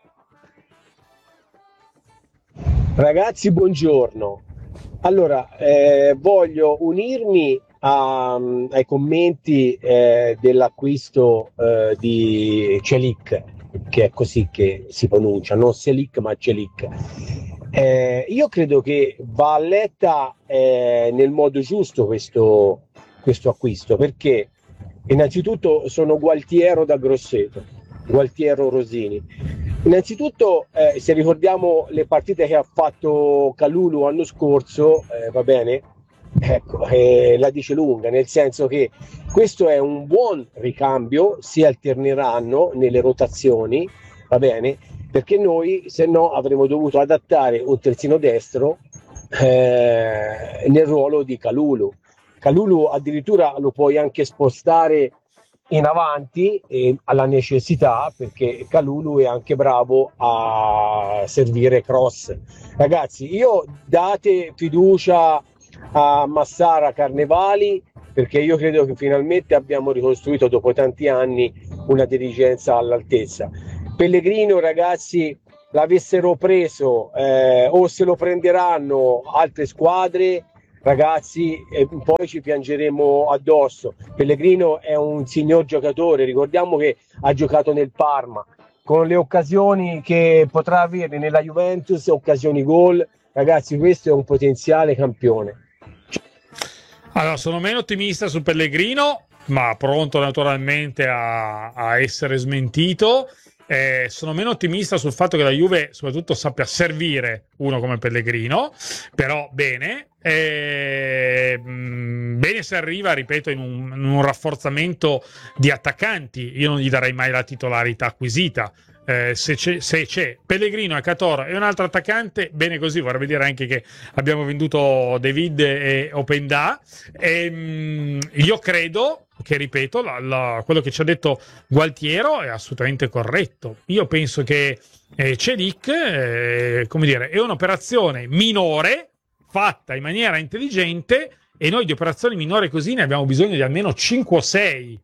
Ragazzi, buongiorno. Allora, voglio unirmi ai commenti dell'acquisto di Celic, che è così che si pronuncia, non Celic ma Celic. Io credo che va letta nel modo giusto questo acquisto, perché Innanzitutto sono Gualtiero da Grosseto, Gualtiero Rosini. Innanzitutto, se ricordiamo le partite che ha fatto Kalulu l'anno scorso, va bene, ecco, la dice lunga, nel senso che questo è un buon ricambio, si alterneranno nelle rotazioni, va bene, perché noi se no avremmo dovuto adattare un terzino destro nel ruolo di Kalulu. Kalulu addirittura lo puoi anche spostare in avanti alla necessità, perché Kalulu è anche bravo a servire cross. Ragazzi, io date fiducia a Massara Carnevali, perché io credo che finalmente abbiamo ricostruito dopo tanti anni una dirigenza all'altezza. Pellegrino, ragazzi, l'avessero preso o se lo prenderanno altre squadre, ragazzi, poi ci piangeremo addosso. Pellegrino è un signor giocatore, ricordiamo che ha giocato nel Parma, con le occasioni che potrà avere nella Juventus, occasioni gol, ragazzi, questo è un potenziale campione. Allora, sono meno ottimista su Pellegrino, ma pronto naturalmente a essere smentito. Sono meno ottimista sul fatto che la Juve soprattutto sappia servire uno come Pellegrino, però bene se arriva, ripeto, in un rafforzamento di attaccanti. Io non gli darei mai la titolarità acquisita. Se c'è Pellegrino e Cator e un altro attaccante, bene così. Vorrebbe dire anche che abbiamo venduto David e Openda. Io credo che, ripeto, quello che ci ha detto Gualtiero è assolutamente corretto. Io penso che Celik, come dire, è un'operazione minore fatta in maniera intelligente, e noi di operazioni minori così ne abbiamo bisogno di almeno 5 o 6,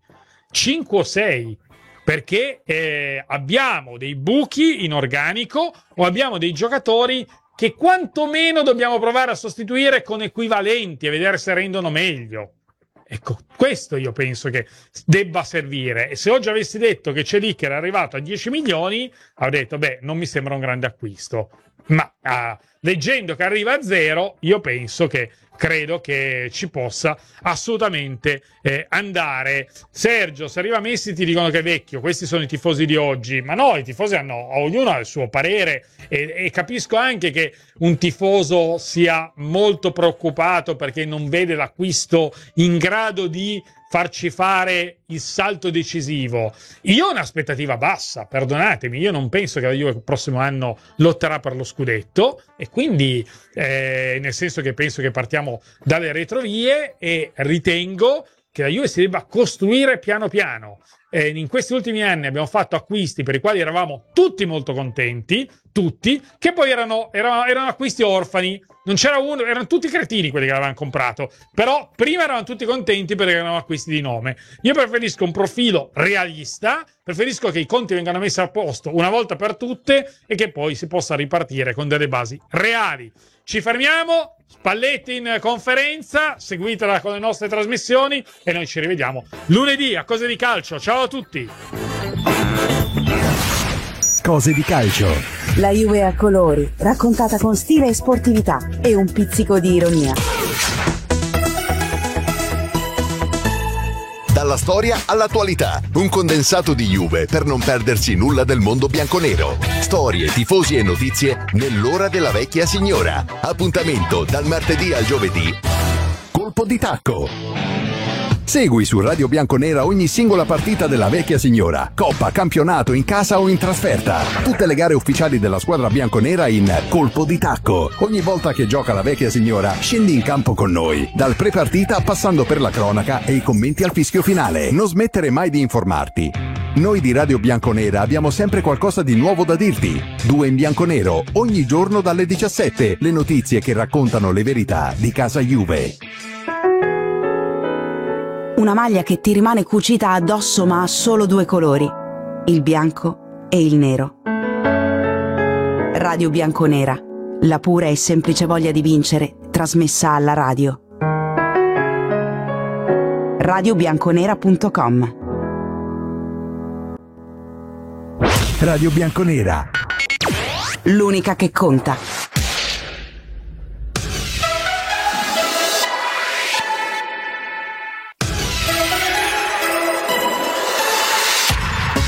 perché abbiamo dei buchi in organico o abbiamo dei giocatori che quantomeno dobbiamo provare a sostituire con equivalenti e vedere se rendono meglio. Ecco, questo io penso che debba servire. E se oggi avessi detto che Celik era arrivato a 10 milioni, avrei detto, beh, non mi sembra un grande acquisto. Ma leggendo che arriva a 0, io credo che ci possa assolutamente andare. Sergio, se arriva Messi ti dicono che è vecchio, questi sono i tifosi di oggi, ma no, i tifosi ognuno ha il suo parere, e capisco anche che un tifoso sia molto preoccupato perché non vede l'acquisto in grado di farci fare il salto decisivo. Io ho un'aspettativa bassa, perdonatemi, io non penso che la Juve il prossimo anno lotterà per lo scudetto, e quindi nel senso che penso che partiamo dalle retrovie, e ritengo che la Juve si debba costruire piano piano. In questi ultimi anni abbiamo fatto acquisti per i quali eravamo tutti molto contenti, tutti, che poi erano acquisti orfani. Non c'era uno, erano tutti cretini quelli che l'avevano comprato, però prima eravamo tutti contenti perché erano acquisti di nome. Io preferisco un profilo realista, preferisco che i conti vengano messi a posto una volta per tutte e che poi si possa ripartire con delle basi reali. Ci fermiamo, Spalletti in conferenza, seguitela con le nostre trasmissioni, e noi ci rivediamo lunedì a Cose di Calcio. Ciao a tutti. Cose di Calcio. La Juve a colori, raccontata con stile e sportività e un pizzico di ironia. Dalla storia all'attualità, un condensato di Juve per non perdersi nulla del mondo bianconero. Storie, tifosi e notizie nell'ora della vecchia signora. Appuntamento dal martedì al giovedì. Colpo di tacco. Segui su Radio Bianconera ogni singola partita della vecchia signora. Coppa, campionato, in casa o in trasferta. Tutte le gare ufficiali della squadra bianconera in Colpo di tacco. Ogni volta che gioca la vecchia signora, scendi in campo con noi. Dal pre-partita passando per la cronaca e i commenti al fischio finale. Non smettere mai di informarti. Noi di Radio Bianconera abbiamo sempre qualcosa di nuovo da dirti. 2 in bianconero, ogni giorno dalle 17. Le notizie che raccontano le verità di casa Juve. Una maglia che ti rimane cucita addosso ma ha solo 2 colori, il bianco e il nero. Radio Bianconera, la pura e semplice voglia di vincere, trasmessa alla radio. radiobianconera.com. Radio Bianconera, l'unica che conta.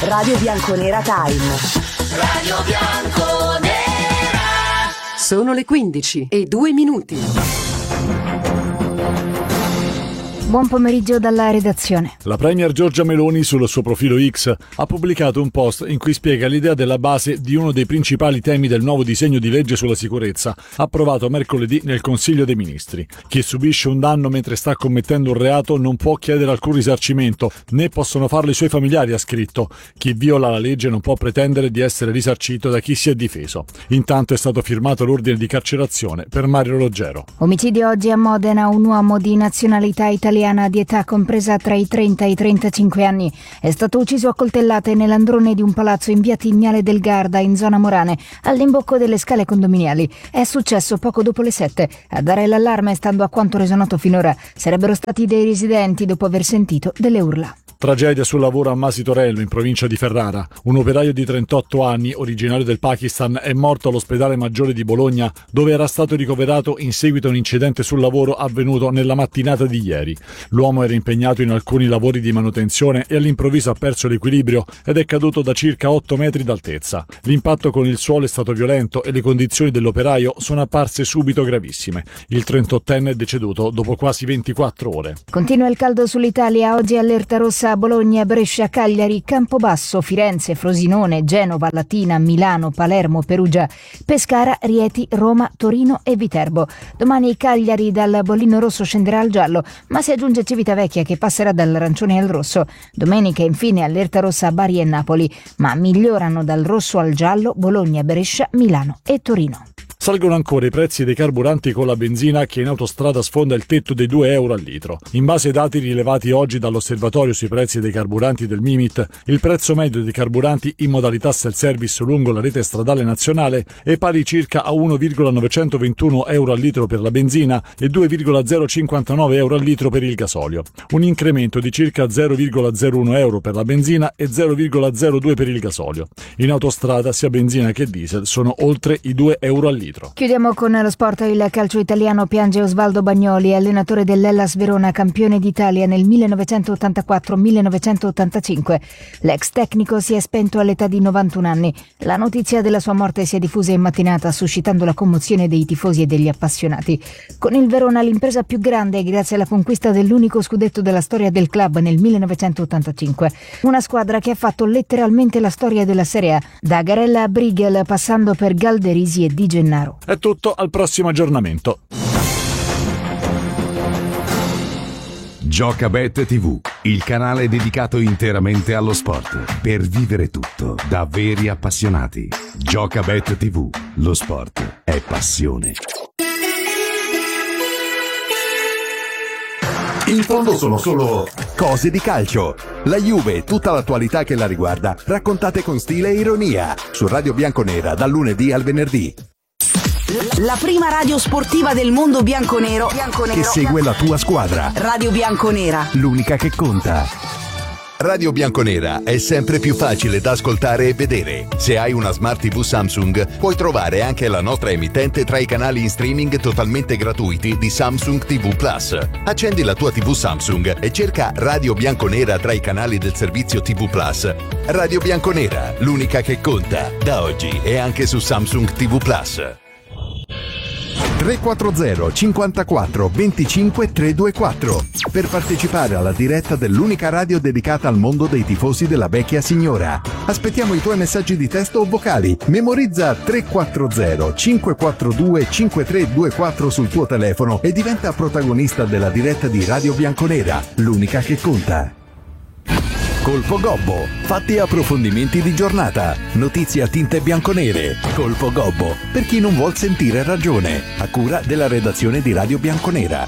Radio Bianconera Time. Radio Bianconera. Sono le 15:02. Buon pomeriggio dalla redazione. La premier Giorgia Meloni sul suo profilo X ha pubblicato un post in cui spiega l'idea della base di uno dei principali temi del nuovo disegno di legge sulla sicurezza approvato mercoledì nel Consiglio dei Ministri. Chi subisce un danno mentre sta commettendo un reato non può chiedere alcun risarcimento, né possono farlo i suoi familiari, ha scritto. Chi viola la legge non può pretendere di essere risarcito da chi si è difeso. Intanto è stato firmato l'ordine di carcerazione per Mario Roggero. Omicidio oggi a Modena. Un uomo di nazionalità italiana di età compresa tra i 30 e i 35 anni è stato ucciso a coltellate nell'androne di un palazzo in via Tignale del Garda in zona Morane, all'imbocco delle scale condominiali. È successo poco dopo le 7. A dare l'allarme, stando a quanto reso noto finora, sarebbero stati dei residenti dopo aver sentito delle urla. Tragedia sul lavoro a Masi Torello, in provincia di Ferrara. Un operaio di 38 anni, originario del Pakistan, è morto all'ospedale Maggiore di Bologna, dove era stato ricoverato in seguito a un incidente sul lavoro avvenuto nella mattinata di ieri. L'uomo era impegnato in alcuni lavori di manutenzione e all'improvviso ha perso l'equilibrio ed è caduto da circa 8 metri d'altezza. L'impatto con il suolo è stato violento e le condizioni dell'operaio sono apparse subito gravissime. Il 38enne è deceduto dopo quasi 24 ore. Continua il caldo sull'Italia. Oggi allerta rossa a Bologna, Brescia, Cagliari, Campobasso, Firenze, Frosinone, Genova, Latina, Milano, Palermo, Perugia, Pescara, Rieti, Roma, Torino e Viterbo. Domani Cagliari dal bollino rosso scenderà al giallo, ma si aggiunge Civitavecchia che passerà dall'arancione al rosso. Domenica infine allerta rossa a Bari e Napoli, ma migliorano dal rosso al giallo Bologna, Brescia, Milano e Torino. Salgono ancora i prezzi dei carburanti con la benzina che in autostrada sfonda il tetto dei 2 euro al litro. In base ai dati rilevati oggi dall'osservatorio sui prezzi dei carburanti del Mimit, il prezzo medio dei carburanti in modalità self-service lungo la rete stradale nazionale è pari circa a 1,921 euro al litro per la benzina e 2,059 euro al litro per il gasolio. Un incremento di circa 0,01 euro per la benzina e 0,02 per il gasolio. In autostrada sia benzina che diesel sono oltre i 2 euro al litro. Chiudiamo con lo sport. Il calcio italiano piange Osvaldo Bagnoli, allenatore dell'Hellas Verona, campione d'Italia nel 1984-1985. L'ex tecnico si è spento all'età di 91 anni. La notizia della sua morte si è diffusa in mattinata, suscitando la commozione dei tifosi e degli appassionati. Con il Verona l'impresa più grande grazie alla conquista dell'unico scudetto della storia del club nel 1985. Una squadra che ha fatto letteralmente la storia della Serie A, da Garella a Brighel passando per Galderisi e Di Gennaro. È tutto, al prossimo aggiornamento. Giocabet TV, il canale dedicato interamente allo sport, per vivere tutto da veri appassionati. Giocabet TV, lo sport è passione. In fondo sono solo cose di calcio. La Juve e tutta l'attualità che la riguarda, raccontate con stile e ironia, su Radio Bianconera dal lunedì al venerdì. La prima radio sportiva del mondo bianconero che segue la tua squadra. Radio Bianconera, l'unica che conta. Radio Bianconera è sempre più facile da ascoltare e vedere. Se hai una Smart TV Samsung, puoi trovare anche la nostra emittente tra i canali in streaming totalmente gratuiti di Samsung TV Plus. Accendi la tua TV Samsung e cerca Radio Bianconera tra i canali del servizio TV Plus. Radio Bianconera, l'unica che conta. Da oggi è anche su Samsung TV Plus. 340 54 25 324 per partecipare alla diretta dell'unica radio dedicata al mondo dei tifosi della vecchia signora. Aspettiamo i tuoi messaggi di testo o vocali. Memorizza 340 542 5324 sul tuo telefono e diventa protagonista della diretta di Radio Bianconera, l'unica che conta. Colpo Gobbo, fatti e approfondimenti di giornata, notizie a tinte bianconere. Colpo Gobbo, per chi non vuol sentire ragione, a cura della redazione di Radio Bianconera.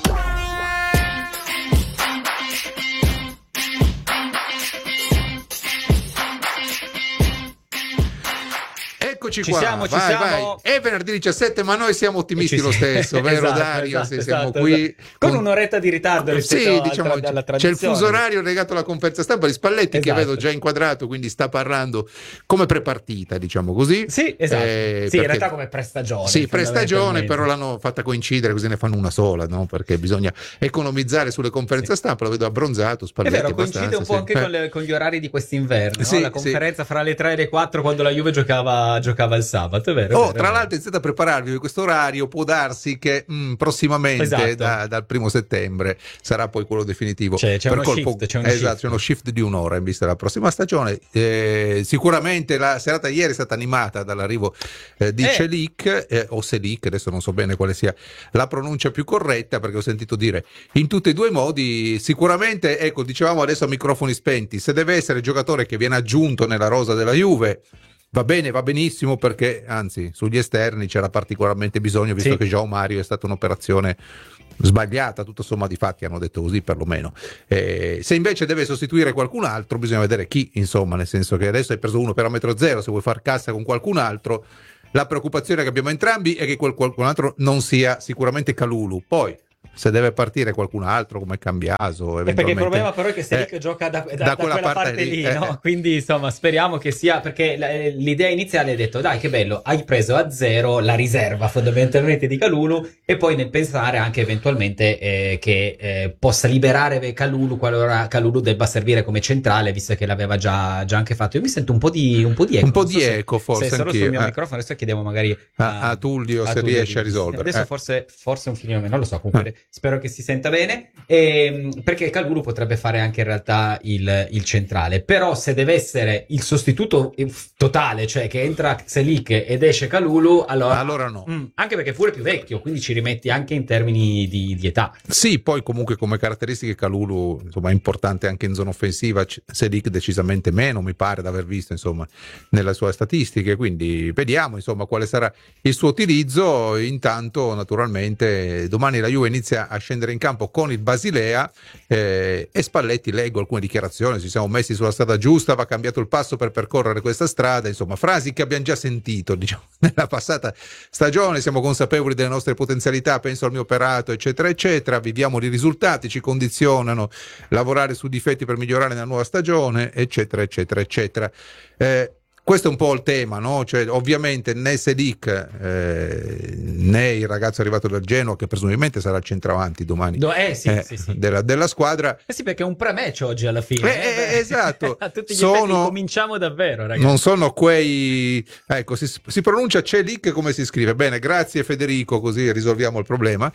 Eccoci Ci qua, siamo. vai. È venerdì 17, ma noi siamo ottimisti lo stesso, vero Esatto, Dario? esatto, Siamo esatto, qui esatto. Con un'oretta di ritardo rispetto diciamo, alla c'è il tradizione. fuso orario legato alla conferenza stampa di Spalletti, che Esatto. vedo già inquadrato, quindi sta parlando come prepartita, diciamo così. Sì, esatto. Sì, perché- in realtà come prestagione. Sì, prestagione, fondamentalmente. però l'hanno fatta coincidere, così ne fanno una sola, no? Perché bisogna economizzare sulle conferenze stampa. Lo vedo abbronzato, È Spalletti vero, coincide un po' anche con gli orari di quest'inverno, Sì, no? La conferenza fra le 3 e le 4 quando la Juve giocava il sabato, è vero? è vero, Tra è vero. l'altro iniziate a prepararvi per questo orario, può darsi che prossimamente Esatto. dal 1 settembre sarà poi quello definitivo. C'è Per uno shift, c'è uno esatto, shift. c'è uno shift di un'ora in vista della prossima stagione. Sicuramente la serata ieri è stata animata dall'arrivo di Celik o Selic, adesso non so bene quale sia la pronuncia più corretta, perché ho sentito dire in tutti e due i modi. Sicuramente, ecco, dicevamo adesso a microfoni spenti, se deve essere giocatore che viene aggiunto nella rosa della Juve, va bene, va benissimo, perché anzi sugli esterni c'era particolarmente bisogno, visto che João Mario è stata un'operazione sbagliata, tutto somma di fatti hanno detto così perlomeno. Se invece deve sostituire qualcun altro bisogna vedere chi, insomma, nel senso che adesso hai preso uno per 1,0 m, se vuoi far cassa con qualcun altro, la preoccupazione che abbiamo entrambi è che qualcun altro non sia sicuramente Kalulu. Poi se deve partire qualcun altro come Cambiaso, eventualmente, Perché il problema però è che Selic gioca da quella parte lì, no? Quindi insomma speriamo che sia, perché l'idea iniziale è detto dai che bello, hai preso a zero la riserva fondamentalmente di Kalulu, e poi nel pensare anche eventualmente che possa liberare Kalulu qualora Kalulu debba servire come centrale, visto che l'aveva già anche fatto. Io mi sento un po' di eco, un po' di eco, forse solo anch'io. sul mio microfono. Adesso chiediamo magari a Tullio se riesce a risolvere. Adesso forse un filino meno, non lo so, comunque spero che si senta bene, perché Kalulu potrebbe fare anche in realtà il centrale, però se deve essere il sostituto totale, cioè che entra Selic ed esce Kalulu, allora no. Anche perché è pure più vecchio, quindi ci rimetti anche in termini di età. Sì, poi comunque come caratteristiche Kalulu, insomma, è importante anche in zona offensiva, Selic decisamente meno, mi pare di aver visto, insomma, nelle sue statistiche, quindi vediamo, insomma, quale sarà il suo utilizzo. Intanto naturalmente domani la Juve inizia a scendere in campo con il Basilea, e Spalletti, leggo alcune dichiarazioni, ci siamo messi sulla strada giusta, va cambiato il passo per percorrere questa strada, insomma frasi che abbiamo già sentito, diciamo, nella passata stagione. Siamo consapevoli delle nostre potenzialità, penso al mio operato, eccetera eccetera, viviamo di risultati, ci condizionano, lavorare su difetti per migliorare nella nuova stagione, eccetera eccetera eccetera. Questo è un po' il tema, no? Cioè, ovviamente né Selic né il ragazzo arrivato dal Genoa, che presumibilmente sarà il centravanti domani Sì. della squadra. Sì, perché è un pre-match oggi alla fine. Esatto. A tutti gli effetti cominciamo davvero, ragazzi. Non sono quei... Ecco, si pronuncia Celik come si scrive. Bene, grazie Federico, così risolviamo il problema.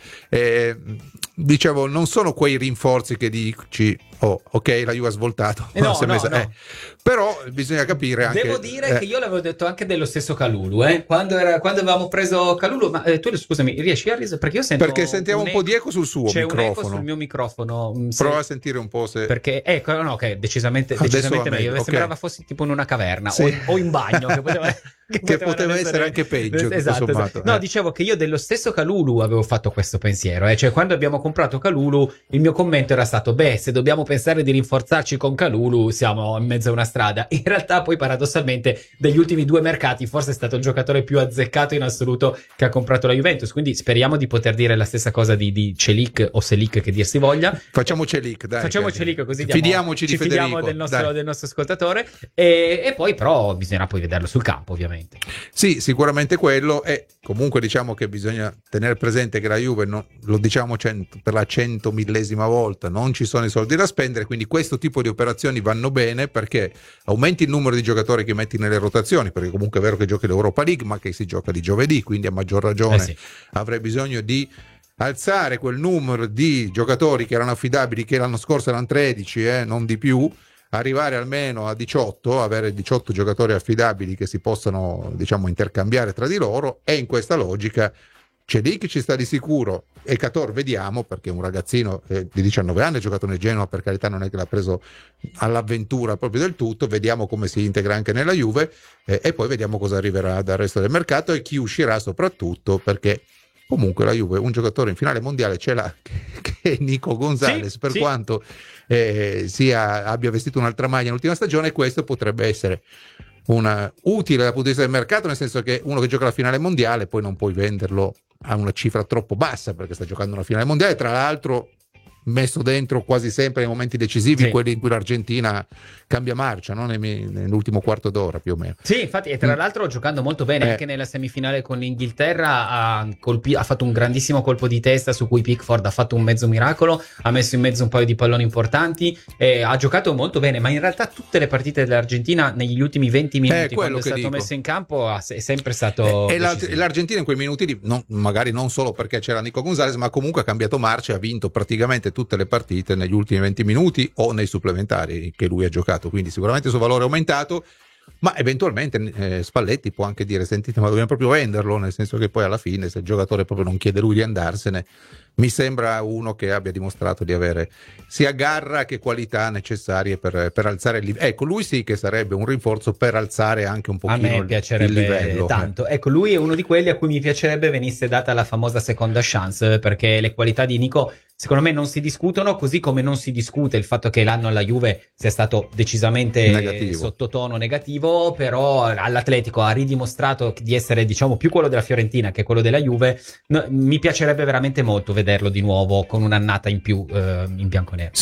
Dicevo, non sono quei rinforzi che dici, ok, la Juve ha svoltato. No. Però bisogna capire anche... Devo dire che io l'avevo detto anche dello stesso Kalulu, quando avevamo preso Kalulu, ma tu scusami, riesci a risolvere? Perché io sento... Perché sentiamo un po' di eco sul suo microfono. C'è un eco sul mio microfono. Prova a sentire un po' se... Perché, ok, decisamente meglio. Sembrava fossi tipo in una caverna o in bagno, che poteva essere anche peggio. Esatto. No, dicevo che io dello stesso Kalulu avevo fatto questo pensiero, cioè quando abbiamo comprato Kalulu il mio commento era stato se dobbiamo pensare di rinforzarci con Kalulu siamo in mezzo a una strada. In realtà poi paradossalmente degli ultimi due mercati forse è stato il giocatore più azzeccato in assoluto che ha comprato la Juventus, quindi speriamo di poter dire la stessa cosa di Celik o Selic, che dir si voglia. Facciamo Celik, dai. Così fidiamoci di Federico, fidiamo del nostro ascoltatore, e poi però bisognerà poi vederlo sul campo, ovviamente. Sì, sicuramente quello. E comunque diciamo che bisogna tenere presente che la Juve, lo diciamo per la 100.000ª volta, non ci sono i soldi da spendere, quindi questo tipo di operazioni vanno bene perché aumenti il numero di giocatori che metti nelle rotazioni, perché comunque è vero che giochi l'Europa League, ma che si gioca di giovedì, quindi a maggior ragione avrei bisogno di alzare quel numero di giocatori che erano affidabili, che l'anno scorso erano 13, non di più, arrivare almeno a 18, avere 18 giocatori affidabili che si possano, diciamo, intercambiare tra di loro. E in questa logica Celik ci sta di sicuro, e Cator vediamo, perché è un ragazzino di 19 anni, ha giocato nel Genoa, per carità non è che l'ha preso all'avventura proprio del tutto, vediamo come si integra anche nella Juve, e poi vediamo cosa arriverà dal resto del mercato e chi uscirà soprattutto, perché comunque la Juve un giocatore in finale mondiale ce l'ha, che è Nico Gonzalez, quanto abbia vestito un'altra maglia nell'ultima stagione, e questo potrebbe essere utile dal punto di vista del mercato, nel senso che uno che gioca la finale mondiale poi non puoi venderlo a una cifra troppo bassa perché sta giocando una finale mondiale, tra l'altro messo dentro quasi sempre nei momenti decisivi, quelli in cui l'Argentina cambia marcia, no? Nell'ultimo quarto d'ora più o meno. Sì, infatti, e tra l'altro giocando molto bene anche nella semifinale con l'Inghilterra, ha fatto un grandissimo colpo di testa su cui Pickford ha fatto un mezzo miracolo, ha messo in mezzo un paio di palloni importanti, ha giocato molto bene, ma in realtà tutte le partite dell'Argentina negli ultimi 20 minuti quando è stato messo in campo è sempre stato l'Argentina in quei minuti lì, magari non solo perché c'era Nico Gonzalez, ma comunque ha cambiato marcia e ha vinto praticamente tutte le partite negli ultimi 20 minuti o nei supplementari che lui ha giocato, quindi sicuramente il suo valore è aumentato, ma eventualmente Spalletti può anche dire: sentite, ma dobbiamo proprio venderlo, nel senso che poi alla fine, se il giocatore proprio non chiede lui di andarsene, mi sembra uno che abbia dimostrato di avere sia garra che qualità necessarie per alzare il livello. Ecco, lui sì che sarebbe un rinforzo per alzare anche un pochino il livello. Tanto. Ecco, lui è uno di quelli a cui mi piacerebbe venisse data la famosa seconda chance, perché le qualità di Nico secondo me non si discutono, così come non si discute il fatto che l'anno alla Juve sia stato decisamente sottotono negativo, però all'Atletico ha ridimostrato di essere, diciamo, più quello della Fiorentina che quello della Juve. Mi piacerebbe veramente molto vederlo di nuovo con un'annata in più in bianconero.